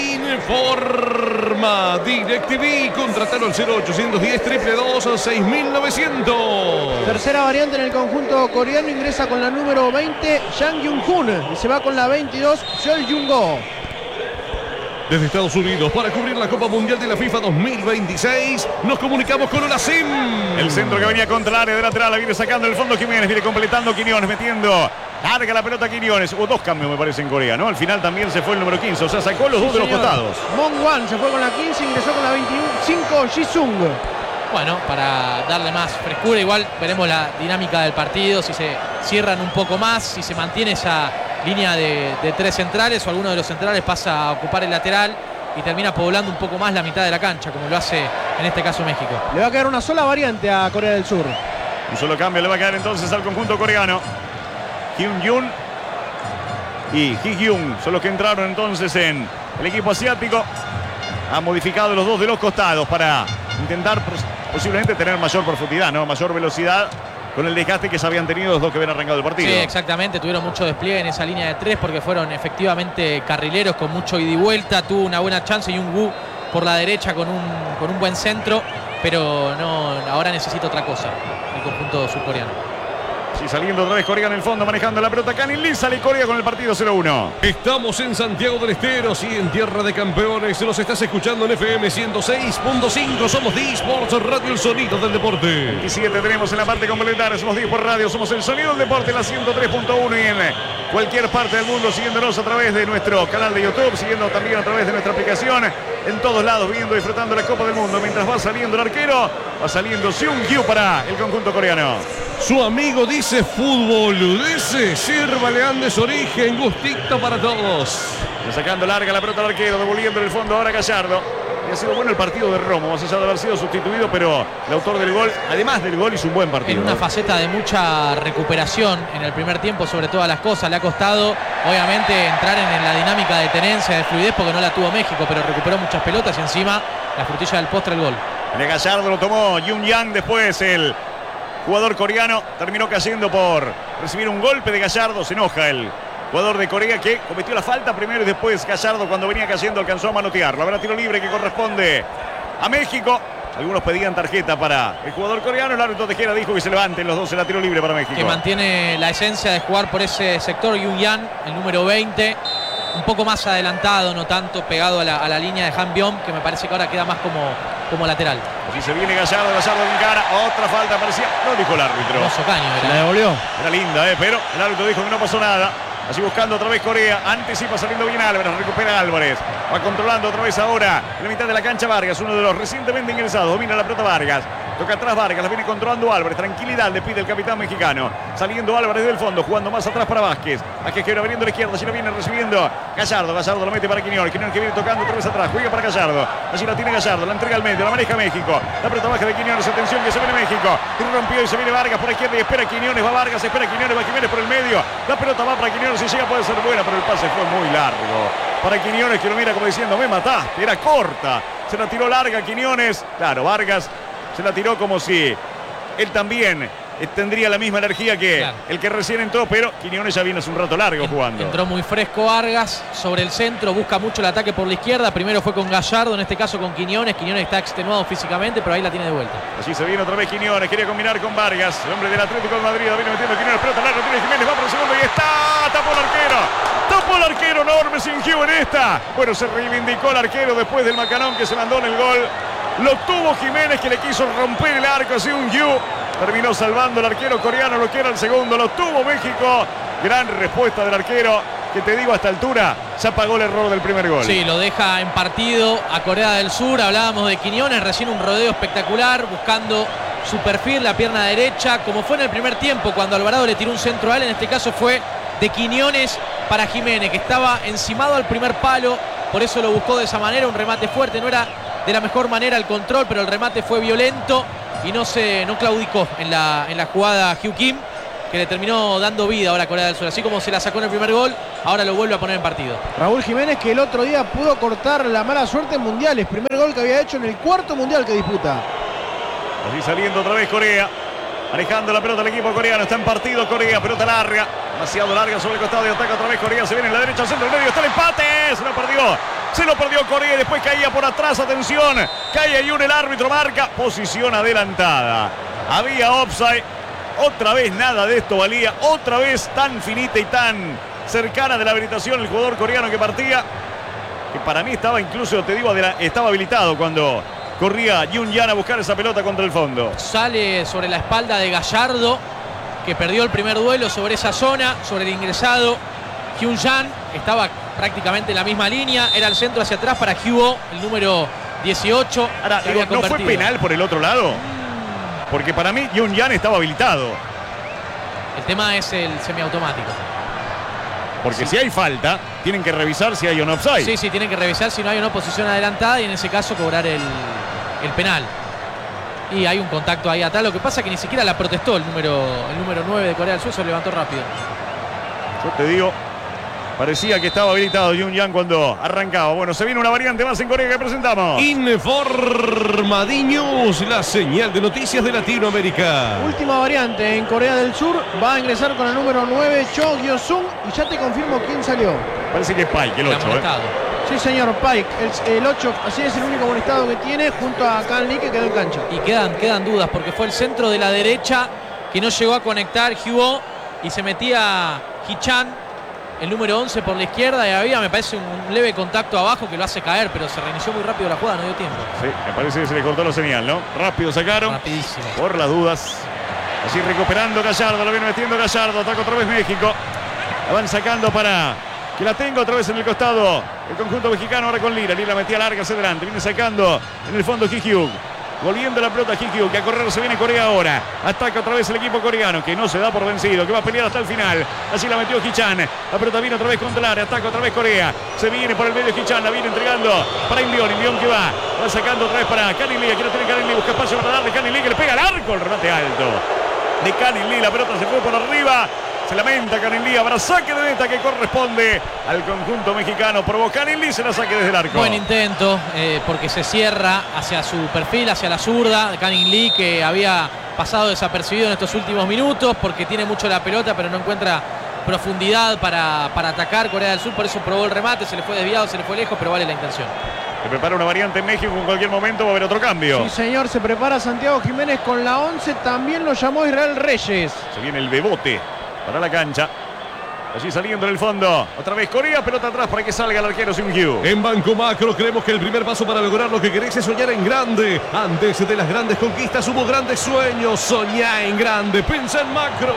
Informa DirecTV. Contratalo al 0810 222 6900. Tercera variante en el conjunto coreano. Ingresa con la número 20, Jang Jung-hoon. Y se va con la 22, Seol Jung-go. Desde Estados Unidos, para cubrir la Copa Mundial de la FIFA 2026, nos comunicamos con Olacim. El centro que venía contra el área de lateral, la viene sacando el fondo Jiménez, viene completando Quiñones, metiendo larga la pelota Quiñones. Hubo 2 cambios, me parece, en Corea, ¿no? Al final también se fue el número 15, o sea, sacó los 2 de los costados. Mong Wan se fue con la 15, ingresó con la 25, Jisung. Bueno, para darle más frescura, igual veremos la dinámica del partido, si se cierran un poco más, si se mantiene esa línea de 3 centrales o alguno de los centrales pasa a ocupar el lateral y termina poblando un poco más la mitad de la cancha, como lo hace en este caso México. Le va a quedar una sola variante a Corea del Sur. Un solo cambio le va a quedar entonces al conjunto coreano. Hyun-jun y Ji-hyun son los que entraron entonces en el equipo asiático. Ha modificado los 2 de los costados para intentar posiblemente tener mayor profundidad, ¿no? Mayor velocidad con el desgaste que se habían tenido los 2 que habían arrancado el partido. Sí, exactamente, tuvieron mucho despliegue en esa línea de 3 porque fueron efectivamente carrileros con mucho ida y vuelta. Tuvo una buena chance y un Wu por la derecha con un buen centro, pero no, ahora necesita otra cosa el conjunto surcoreano. Sí, saliendo otra vez Corea en el fondo, manejando la pelota. Canin Lee sale Corea con el partido 0-1. Estamos en Santiago del Estero, sí, en tierra de campeones. Nos estás escuchando en FM 106.5. Somos D-Sports Radio, el sonido del deporte. 27 tenemos en la parte complementaria. Somos D-Sports Radio, somos el sonido del deporte, la 103.1 y en cualquier parte del mundo, siguiéndonos a través de nuestro canal de YouTube, siguiendo también a través de nuestra aplicación. En todos lados, viendo y disfrutando la Copa del Mundo. Mientras va saliendo el arquero, va saliendo Seung-kyu para el conjunto coreano. Su amigo dice fútbol, dice sírvale Andes Origen, gustito para todos. Sacando larga la pelota al arquero, devolviendo en el fondo ahora Gallardo. Y ha sido bueno el partido de Romo, más allá de haber sido sustituido, pero el autor del gol, además del gol, hizo un buen partido. En una faceta de mucha recuperación en el primer tiempo sobre todas las cosas. Le ha costado, obviamente, entrar en la dinámica de tenencia, de fluidez, porque no la tuvo México, pero recuperó muchas pelotas y encima la frutilla del postre, el gol. El Gallardo lo tomó Jung Yang, después el jugador coreano terminó cayendo por recibir un golpe de Gallardo. Se enoja el jugador de Corea que cometió la falta primero y después Gallardo, cuando venía cayendo, alcanzó a manotearlo. Habrá tiro libre que corresponde a México. Algunos pedían tarjeta para el jugador coreano. El árbitro Tejera dijo que se levanten los 2 en la tiro libre para México. Que mantiene la esencia de jugar por ese sector. Jung Yang, el número 20. Un poco más adelantado, no tanto pegado a la línea de Han Byong, que me parece que ahora queda más como lateral. Así se viene Gallardo en cara. Otra falta parecía. No dijo el árbitro. Hermoso caño, La devolvió. Era linda, pero el árbitro dijo que no pasó nada. Así buscando otra vez Corea. Anticipa saliendo bien Álvarez. Recupera Álvarez. Va controlando otra vez ahora en la mitad de la cancha Vargas. Uno de los recientemente ingresados. Domina la pelota Vargas. Toca atrás Vargas. La viene controlando Álvarez. Tranquilidad le pide el capitán mexicano. Saliendo Álvarez del fondo. Jugando más atrás para Vázquez. Vázquez que viene abriendo a la izquierda. Allí la viene recibiendo Gallardo. Gallardo lo mete para Quiñones. Quiñones que viene tocando otra vez atrás. Juega para Gallardo. Allí la tiene Gallardo. La entrega al medio. La maneja México. La pelota baja de Quiñones. Atención que se viene México. Y rompió y se viene Vargas por la izquierda. Y espera Quiñones. Va Vargas. Espera Quiñones. Va Jiménez por el medio. La pelota va para Quiñones. Si llega puede ser buena, pero el pase fue muy largo. Para Quiñones, que lo mira como diciendo, me mataste. Era corta. Se la tiró larga Quiñones. Claro, Vargas se la tiró como si él también tendría la misma energía que el que recién entró, pero Quiñones ya viene hace un rato largo jugando. Entró muy fresco Vargas sobre el centro, busca mucho el ataque por la izquierda. Primero fue con Gallardo, en este caso con Quiñones. Quiñones está extenuado físicamente, pero ahí la tiene de vuelta. Así se viene otra vez Quiñones, quería combinar con Vargas, el hombre del Atlético de Madrid. Viene metiendo Quiñones, pelota larga, tiene Jiménez, va por el segundo y está. Tapó el arquero. arquero enorme Sin-Hyu en esta. Bueno, se reivindicó el arquero después del macanón que se mandó en el gol. Lo tuvo Jiménez, que le quiso romper el arco a Sin-Hyu. Terminó salvando el arquero coreano, lo que era el segundo. Lo tuvo México. Gran respuesta del arquero, que te digo, a esta altura ya pagó el error del primer gol. Sí, lo deja en partido a Corea del Sur. Hablábamos de Quiñones, recién un rodeo espectacular, buscando su perfil, la pierna derecha, como fue en el primer tiempo cuando Alvarado le tiró un centro a él. En este caso fue de Quiñones para Jiménez, que estaba encimado al primer palo, por eso lo buscó de esa manera, un remate fuerte, no era de la mejor manera el control, pero el remate fue violento y no claudicó en la jugada Hugh Kim, que le terminó dando vida ahora a Corea del Sur. Así como se la sacó en el primer gol, ahora lo vuelve a poner en partido. Raúl Jiménez, que el otro día pudo cortar la mala suerte en mundiales. Primer gol que había hecho en el 4º mundial que disputa. Así saliendo otra vez Corea. Manejando la pelota el equipo coreano. Está en partido Corea. Pelota larga. Demasiado larga sobre el costado de ataque. Otra vez Corea. Se viene en la derecha. Centro del medio. Está el empate. Se lo perdió Corea. Y después caía por atrás. Atención. Cae Ayun. El árbitro marca posición adelantada. Había offside. Otra vez nada de esto valía. Otra vez tan finita y tan cercana de la habilitación el jugador coreano que partía. Que para mí estaba incluso, te digo, estaba habilitado cuando corría Yun-Yan a buscar esa pelota contra el fondo. Sale sobre la espalda de Gallardo, que perdió el primer duelo sobre esa zona, sobre el ingresado. Hyun-Jan estaba prácticamente en la misma línea. Era el centro hacia atrás para Hyo, el número 18. Ahora, digo, ¿no fue penal por el otro lado? Porque para mí Yun-Yan estaba habilitado. El tema es el semiautomático. Porque si hay falta, tienen que revisar si hay un offside. Sí, tienen que revisar si no hay una posición adelantada y en ese caso cobrar el penal. Y hay un contacto ahí atrás. Lo que pasa es que ni siquiera la protestó el número 9 de Corea del Sur, se levantó rápido. Yo te digo, parecía que estaba habilitado Yun-Yan cuando arrancaba. Bueno, se viene una variante más en Corea que presentamos. Informadiños, la señal de noticias de Latinoamérica. Última variante en Corea del Sur. Va a ingresar con el número 9, Cho Gyo-sung. Y ya te confirmo quién salió. Parece que es Pike, el 8. Sí, señor, Pike. El 8, así es el único amonestado que tiene, junto a Kan Lee, que quedó en cancha. Y quedan dudas, porque fue el centro de la derecha que no llegó a conectar Hyo y se metía Hichan, el número 11, por la izquierda, y había, me parece, un leve contacto abajo que lo hace caer, pero se reinició muy rápido la jugada, no dio tiempo. Sí, me parece que se le cortó la señal, ¿no? Rápido sacaron. Rapidísimo. Por las dudas. Así recuperando Gallardo, lo viene metiendo Gallardo, ataca otra vez México. La van sacando para que la tenga otra vez en el costado el conjunto mexicano, ahora con Lira. Lira metía larga hacia adelante, viene sacando en el fondo Ji-Hyuk. Volviendo la pelota Ji-Hyuk, que a correr se viene Corea ahora. Ataca otra vez el equipo coreano, que no se da por vencido, que va a pelear hasta el final. Así la metió Hichan. La pelota viene otra vez contra el área, ataca otra vez Corea. Se viene por el medio Hichan, la viene entregando para Inbion. Inbion que va sacando otra vez para Kan Lee. Aquí lo tiene Kan Lee, busca espacio para darle Kan Lee, que le pega al arco, el remate alto de Kan Lee. La pelota se fue por arriba. Se lamenta Kan Lee, habrá saque de meta que corresponde al conjunto mexicano. Probó Kan Lee, se la saque desde el arco. Buen intento, porque se cierra hacia su perfil, hacia la zurda de Kan Lee, que había pasado desapercibido en estos últimos minutos, porque tiene mucho la pelota, pero no encuentra profundidad para atacar Corea del Sur. Por eso probó el remate, se le fue desviado, se le fue lejos, pero vale la intención. Se prepara una variante en México, en cualquier momento va a haber otro cambio. Sí, señor, se prepara Santiago Jiménez con la 11, también lo llamó Israel Reyes. Se viene el bebote para la cancha. Allí saliendo en el fondo. Otra vez Corea, pelota atrás para que salga el arquero Sin-Hyu. En Banco Macro creemos que el primer paso para lograr lo que querés es soñar en grande. Antes de las grandes conquistas hubo grandes sueños. Soñá en grande, pensá en macro.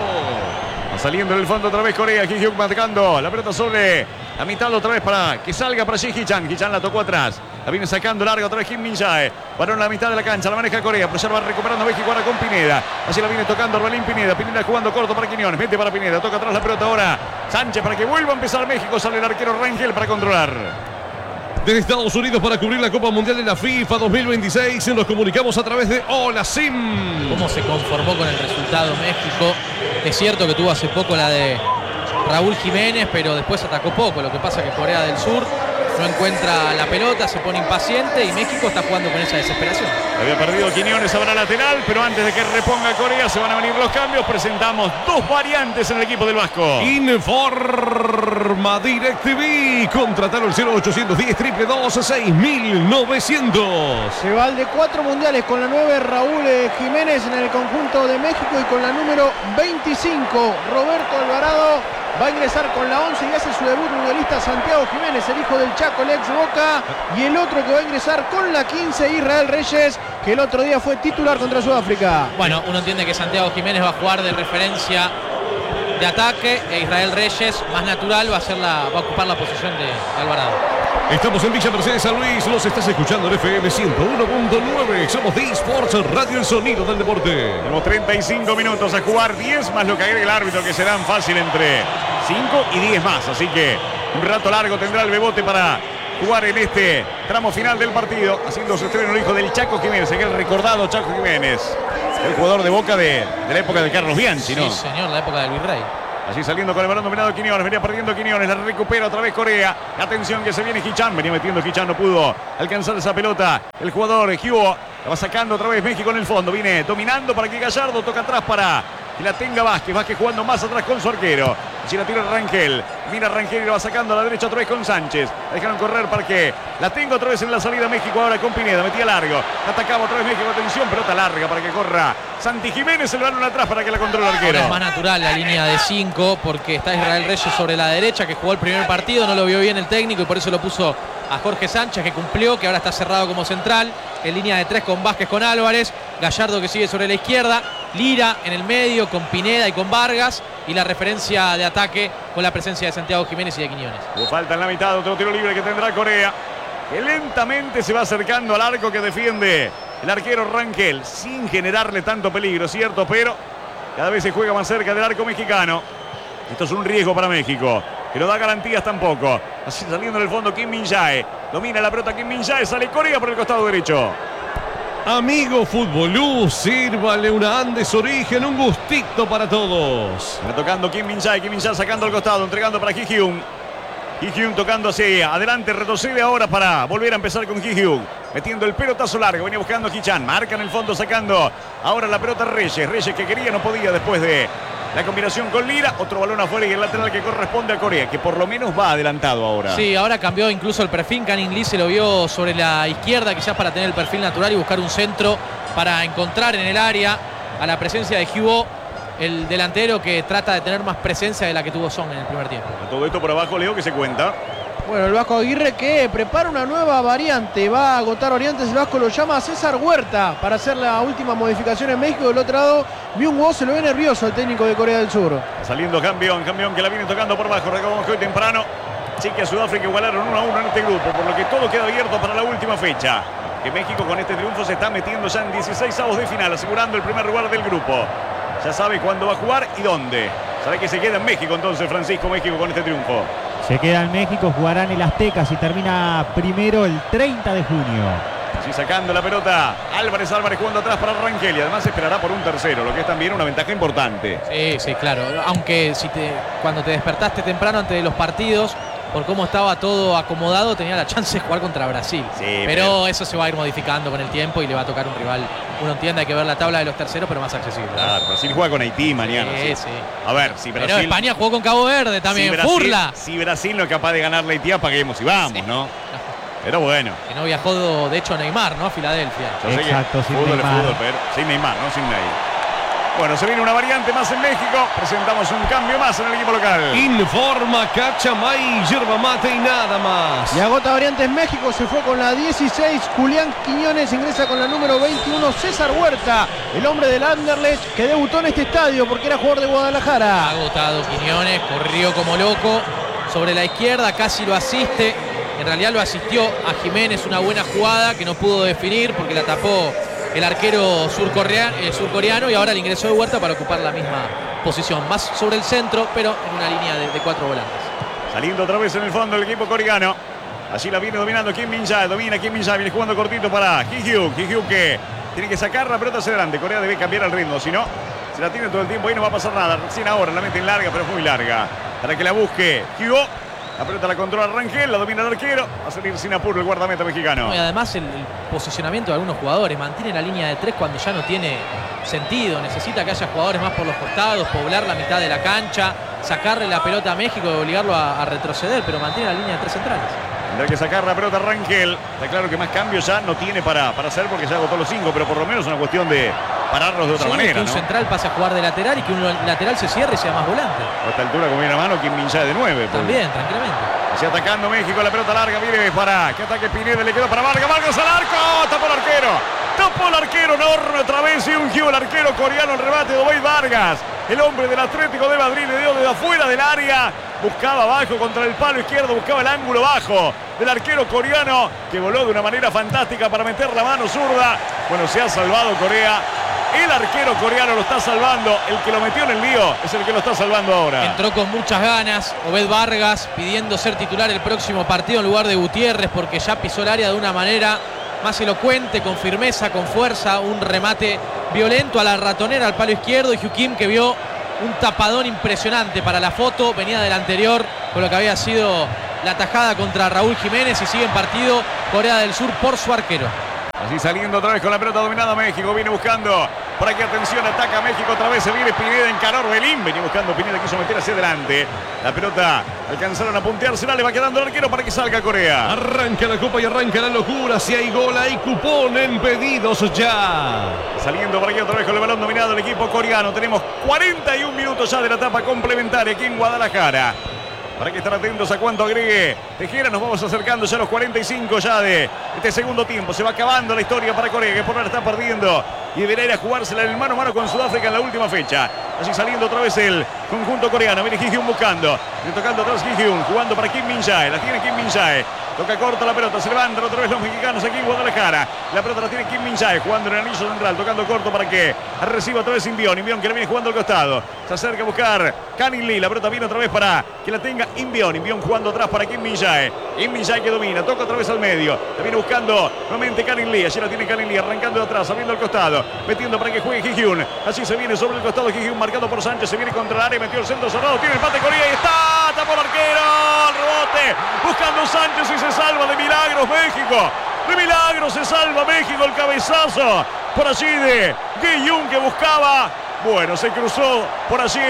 Va saliendo en el fondo otra vez Corea. Ji-Hyuk marcando la pelota sobre la mitad otra vez para que salga para allí Hichan. Hichan la tocó atrás. La viene sacando larga otra vez Kim Min-jae. Paró en la mitad de la cancha. La maneja Corea. Pero ya va recuperando México ahora con Pineda. Así la viene tocando Orbelín Pineda. Pineda jugando corto para Quiñones. Mete para Pineda. Toca atrás la pelota ahora Sánchez para que vuelva a empezar México. Sale el arquero Rangel para controlar. Desde Estados Unidos para cubrir la Copa Mundial de la FIFA 2026 nos comunicamos a través de Hola Sim. ¿Cómo se conformó con el resultado México? Es cierto que tuvo hace poco la de Raúl Jiménez, pero después atacó poco. Lo que pasa es que Corea del Sur no encuentra la pelota, se pone impaciente y México está jugando con esa desesperación. Había perdido Quiñones, habrá lateral, pero antes de que reponga Corea se van a venir los cambios. Presentamos dos variantes en el equipo del Vasco. Informa DirecTV. Contratalo al 0810 222 6900. Se va al de 4 mundiales con la 9 Raúl Jiménez en el conjunto de México y con la número 25 Roberto Alvarado va a ingresar con la 11 y hace su debut mundialista Santiago Jiménez, el hijo del Chaco, el ex Boca, y el otro que va a ingresar con la 15 Israel Reyes, que el otro día fue titular contra Sudáfrica. Bueno, uno entiende que Santiago Jiménez va a jugar de referencia de ataque e Israel Reyes, más natural, va a ocupar la posición de Alvarado. Estamos en Villa Mercedes, San Luis. Los estás escuchando en FM 101.9. Somos D-Sports, Radio El Sonido del Deporte. Tenemos 35 minutos a jugar, 10 más lo que agrega el árbitro, que serán fácil entre 5 y 10 más. Así que un rato largo tendrá el Bebote para jugar en este tramo final del partido. Haciendo su estreno el hijo del Chaco Jiménez, aquel recordado Chaco Jiménez. El jugador de Boca de la época de Carlos Bianchi, ¿no? Sí, señor, la época del Virrey. Allí saliendo con el balón dominado Quiñones, venía perdiendo Quiñones, la recupera otra vez Corea. Atención que se viene Hichan, venía metiendo Hichan, no pudo alcanzar esa pelota. El jugador Hugo la va sacando otra vez México en el fondo, viene dominando para que Gallardo toca atrás para que la tenga Vázquez. Vázquez jugando más atrás con su arquero. Allí la tira Rangel, mira Rangel y la va sacando a la derecha otra vez con Sánchez. La dejaron correr para que la tenga otra vez en la salida México ahora con Pineda, metía largo. Atacaba otra vez México, atención, pelota larga para que corra Santi Jiménez, el balón atrás para que la controle el arquero. Es más natural la línea de 5 porque está Israel Reyes sobre la derecha, que jugó el primer partido, no lo vio bien el técnico y por eso lo puso a Jorge Sánchez, que cumplió, que ahora está cerrado como central. En línea de 3 con Vázquez, con Álvarez. Gallardo que sigue sobre la izquierda. Lira en el medio con Pineda y con Vargas. Y la referencia de ataque con la presencia de Santiago Jiménez y de Quiñones. Falta en la mitad, otro tiro libre que tendrá Corea, que lentamente se va acercando al arco que defiende el arquero Rangel, sin generarle tanto peligro, ¿cierto? Pero cada vez se juega más cerca del arco mexicano. Esto es un riesgo para México, que no da garantías tampoco. Así saliendo en el fondo Kim Min-jae. Domina la pelota Kim Min-jae, sale Corea por el costado derecho. Amigo Futbolú, sírvale una Andes Origen, un gustito para todos. Retocando Kim Min-jae, Kim Min-jae sacando al costado, entregando para Ji-hyun. Ji-hyun tocando hacia adelante, retrocede ahora para volver a empezar con Ji-hyun. Metiendo el pelotazo largo, venía buscando a Hichan, marca en el fondo sacando ahora la pelota Reyes. Reyes que quería, no podía después de la combinación con Lira. Otro balón afuera y el lateral que corresponde a Corea, que por lo menos va adelantado ahora. Sí, ahora cambió incluso el perfil. Canning Lee se lo vio sobre la izquierda, quizás para tener el perfil natural y buscar un centro para encontrar en el área a la presencia de Hugo, el delantero que trata de tener más presencia de la que tuvo Son en el primer tiempo. Todo esto por abajo, Leo, que se cuenta. Bueno, el Vasco Aguirre que prepara una nueva variante, va a agotar variantes, el Vasco lo llama a César Huerta para hacer la última modificación en México. Del otro lado, Byung-Woo se lo ve nervioso al técnico de Corea del Sur. Saliendo campeón que la viene tocando por abajo, recordamos que hoy temprano Chequia y Sudáfrica igualaron 1-1 en este grupo, por lo que todo queda abierto para la última fecha. Que México con este triunfo se está metiendo ya en 16avos de final, asegurando el primer lugar del grupo. Ya sabe cuándo va a jugar y dónde. Sabe que se queda en México entonces, Francisco, México con este triunfo. Se queda en México, jugará en el Azteca y termina primero el 30 de junio. Sí, sacando la pelota Álvarez jugando atrás para Rangel y además esperará por un tercero, lo que es también una ventaja importante. Sí, claro. Aunque cuando te despertaste temprano antes de los partidos, por cómo estaba todo acomodado, tenía la chance de jugar contra Brasil. Sí, pero eso se va a ir modificando con el tiempo y le va a tocar un rival. Uno entiende, hay que ver la tabla de los terceros, pero más accesible. Claro, Brasil juega con Haití mañana. Sí. A ver, si Brasil... Pero España jugó con Cabo Verde también, Furla. Si Brasil no es capaz de ganarle a Haití, apaguemos y vamos, sí. ¿No? Pero bueno. Que no viajó, de hecho, Neymar, ¿no? A Filadelfia. Exacto, sin fútbol Neymar. Fútbol, pero sin Neymar, no sin Neymar. Bueno, se viene una variante más en México. Presentamos un cambio más en el equipo local. Informa Cachamay, yerba mate y nada más. Y agota variantes México, se fue con la 16 Julián Quiñones, ingresa con la número 21 César Huerta, el hombre del Anderlecht que debutó en este estadio porque era jugador de Guadalajara. Ha agotado Quiñones, corrió como loco sobre la izquierda, casi lo asiste. En realidad lo asistió a Jiménez, una buena jugada que no pudo definir porque la tapó el arquero surcoreano y ahora el ingreso de Huerta para ocupar la misma posición, más sobre el centro, pero en una línea de 4 volantes. Saliendo otra vez en el fondo el equipo coreano. Allí la viene dominando Kim Min-jae, domina Kim Min-jae, viene jugando cortito para Ji-hyun. Ji-hyun que tiene que sacar la pelota hacia adelante. Corea debe cambiar el ritmo, si no, se la tiene todo el tiempo y no va a pasar nada. Recién ahora la mete en larga, pero es muy larga. Para que la busque Hugo. La pelota la controla Rangel, la domina el arquero. Va a salir sin apuro el guardameta mexicano. No, y además el posicionamiento de algunos jugadores. Mantiene la línea de 3 cuando ya no tiene sentido. Necesita que haya jugadores más por los costados, poblar la mitad de la cancha, sacarle la pelota a México y obligarlo a retroceder, pero mantiene la línea de 3 centrales. Tendrá que sacar la pelota Rangel. Está claro que más cambios ya no tiene para hacer porque ya agotó los 5, pero por lo menos es una cuestión de pararlos de otra manera. Que un central pase a jugar de lateral y que un lateral se cierre y sea más volante. A esta altura, como viene la mano, Kim Min-jae de 9. También, tranquilamente. Así atacando México, la pelota larga, viene para que ataque Pineda, le quedó para Vargas, Vargas al arco, tapó el arquero. Tapó el arquero enorme otra vez y ungió el arquero coreano, el remate de Obeid Vargas. El hombre del Atlético de Madrid le dio desde afuera del área. Buscaba abajo contra el palo izquierdo, buscaba el ángulo bajo del arquero coreano que voló de una manera fantástica para meter la mano zurda. Bueno, se ha salvado Corea. El arquero coreano lo está salvando. El que lo metió en el lío es el que lo está salvando ahora. Entró con muchas ganas Obeid Vargas pidiendo ser titular el próximo partido en lugar de Gutiérrez porque ya pisó el área de una manera más elocuente, con firmeza, con fuerza. Un remate violento a la ratonera al palo izquierdo y Hugh Kim que vio un tapadón impresionante para la foto. Venía del anterior con lo que había sido la tajada contra Raúl Jiménez y sigue en partido Corea del Sur por su arquero. Así saliendo otra vez con la pelota dominada México. Viene buscando. Por aquí atención, ataca México otra vez. Se viene Pineda, encaró Orbelín. Venía buscando Pineda, quiso meter hacia adelante. La pelota alcanzaron a punteársela. Le va quedando el arquero para que salga Corea. Arranca la copa y arranca la locura. Si hay gol, hay cupón en pedidos ya. Saliendo por aquí otra vez con el balón dominado el equipo coreano. Tenemos 41 minutos ya de la etapa complementaria aquí en Guadalajara. Para que estar atentos a cuánto agregue Tejera. Nos vamos acercando ya a los 45 ya de este segundo tiempo. Se va acabando la historia para Corea, que por ahora está perdiendo y deberá ir a jugársela en el mano a mano con Sudáfrica en la última fecha. Así saliendo otra vez el conjunto coreano. Viene Ji-hyun buscando. Viene tocando atrás Ji-hyun. Jugando para Kim Min-jae. La tiene Kim Min-jae. Toca corta la pelota. Se levantan otra vez los mexicanos aquí en Guadalajara. La pelota la tiene Kim Min-jae. Jugando en el anillo central. Tocando corto para que reciba otra vez Inbión. Inbión que le viene jugando al costado. Se acerca a buscar Kanin Lee. La pelota viene otra vez para que la tenga Inbión. Inbión jugando atrás para Kim Min-jae. Kim Min-jae que domina. Toca otra vez al medio. La viene buscando nuevamente Kanin Lee. Allí la tiene Kanin Lee. Arrancando de atrás. Abriendo al costado. Metiendo para que juegue Ji-hyun. Así se viene sobre el costado Ji-hyun. Marcado por Sánchez. Se viene contra el área. Metió el centro cerrado. Tiene el empate Corea y está. Tapó el arquero. El rebote. Buscando Sánchez y se salva de milagros México. De milagros se salva México. El cabezazo por allí de Ji-hyun que buscaba. Bueno, se cruzó por allí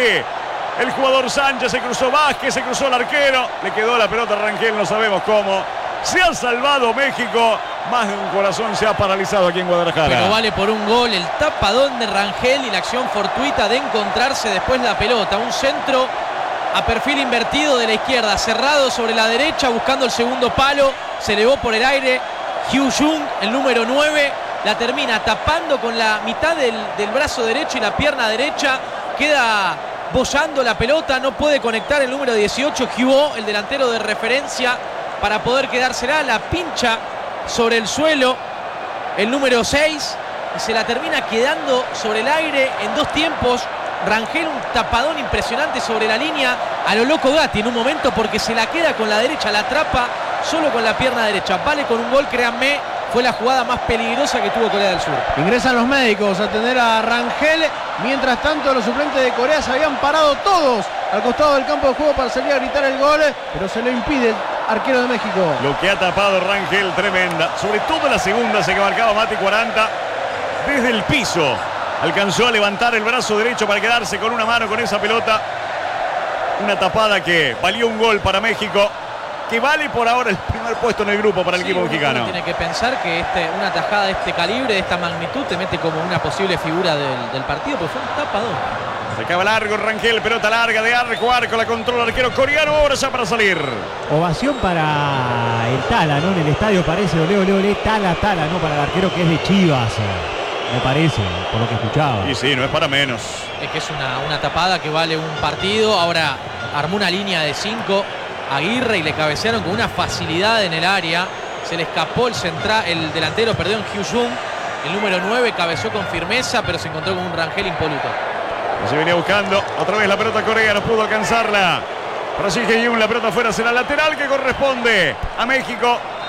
el jugador Sánchez. Se cruzó Vázquez. Se cruzó el arquero. Le quedó la pelota a Rangel. No sabemos cómo. Se ha salvado México. Más de un corazón se ha paralizado aquí en Guadalajara. Pero vale por un gol el tapadón de Rangel y la acción fortuita de encontrarse después la pelota. Un centro a perfil invertido de la izquierda, cerrado sobre la derecha, buscando el segundo palo. Se elevó por el aire Ji-hyun, el número 9. La termina tapando con la mitad del brazo derecho y la pierna derecha. Queda bollando la pelota. No puede conectar el número 18, Hyo, el delantero de referencia, para poder quedársela. La pincha sobre el suelo el número 6 y se la termina quedando sobre el aire en dos tiempos. Rangel, un tapadón impresionante sobre la línea a lo loco Gatti en un momento porque se la queda con la derecha, la atrapa solo con la pierna derecha. Vale con un gol, créanme, fue la jugada más peligrosa que tuvo Corea del Sur. Ingresan los médicos a atender a Rangel. Mientras tanto, los suplentes de Corea se habían parado todos al costado del campo de juego para salir a gritar el gol, pero se lo impide el arquero de México. Lo que ha tapado Rangel, tremenda. Sobre todo la segunda, se que marcaba Mati 40. Desde el piso alcanzó a levantar el brazo derecho para quedarse con una mano con esa pelota. Una tapada que valió un gol para México, que vale por ahora el primer puesto en el grupo para el equipo mexicano. Tiene que pensar que una tajada de este calibre, de esta magnitud, te mete como una posible figura del partido, porque fue un tapador. Se acaba largo Rangel, pelota larga de arco a arco, la controla el arquero coreano, ahora ya para salir. Ovación para el Tala, ¿no? En el estadio parece, ole, Tala, ¿no? Para el arquero que es de Chivas, me parece, por lo que escuchaba. Y sí, no es para menos. Es que es una tapada que vale un partido. Ahora armó una línea de 5 Aguirre y le cabecearon con una facilidad en el área. Se le escapó el delantero, Ji-hyun. El número 9 cabeció con firmeza, pero se encontró con un Rangel impoluto. Se venía buscando otra vez la pelota Corea, no pudo alcanzarla. Para Ji-hyun, la pelota afuera será lateral que corresponde a México.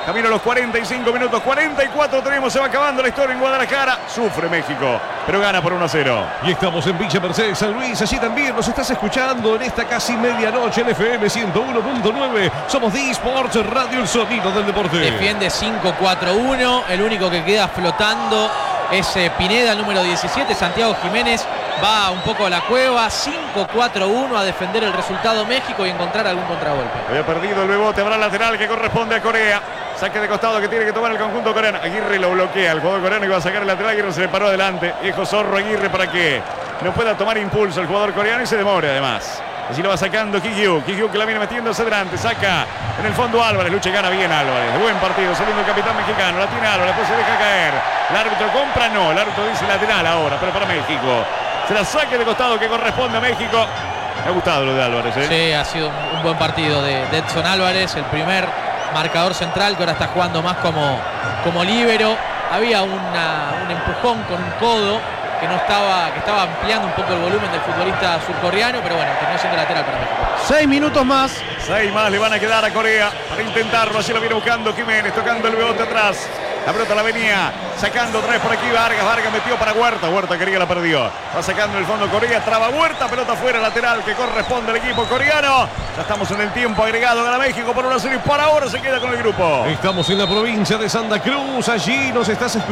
Camino a los 45 minutos, 44 tenemos, se va acabando la historia en Guadalajara. Sufre México, pero gana por 1-0. Y estamos en Villa Mercedes, San Luis. Allí también nos estás escuchando en esta casi medianoche en FM 101.9. Somos D-Sports Radio, el sonido del deporte. Defiende 5-4-1. El único que queda flotando es Pineda, el número 17. Santiago Jiménez va un poco a la cueva. 5-4-1 a defender el resultado México y encontrar algún contragolpe. Había perdido el bebote, habrá lateral que corresponde a Corea. Saque de costado que tiene que tomar el conjunto coreano. Aguirre lo bloquea, el jugador coreano iba a sacar el lateral, Aguirre se le paró adelante. Viejo zorro Aguirre para que no pueda tomar impulso el jugador coreano y se demore además. Así lo va sacando Kikyu que la viene metiéndose adelante, saca en el fondo Álvarez, lucha y gana bien Álvarez. Buen partido, saliendo el capitán mexicano, la tiene Álvarez, después se deja caer. El árbitro compra, no, el árbitro dice lateral ahora, pero para México. Se la saque de costado que corresponde a México. Me ha gustado lo de Álvarez, ¿eh? Sí, ha sido un buen partido de Edson Álvarez, el primer marcador central que ahora está jugando más como líbero. Había un empujón con un codo que estaba ampliando un poco el volumen del futbolista surcoreano, pero bueno, terminó siendo lateral para México. 6 minutos más. 6 más le van a quedar a Corea para intentarlo. Así lo viene buscando Jiménez, tocando el bebote atrás. La pelota la venía sacando otra vez por aquí Vargas metió para Huerta quería, la perdió. Va sacando el fondo Corea, traba Huerta, pelota fuera, lateral que corresponde al equipo coreano. Ya estamos en el tiempo agregado, gana México por 1-0 y por ahora se queda con el grupo. Estamos en la provincia de Santa Cruz, allí nos estás escuchando.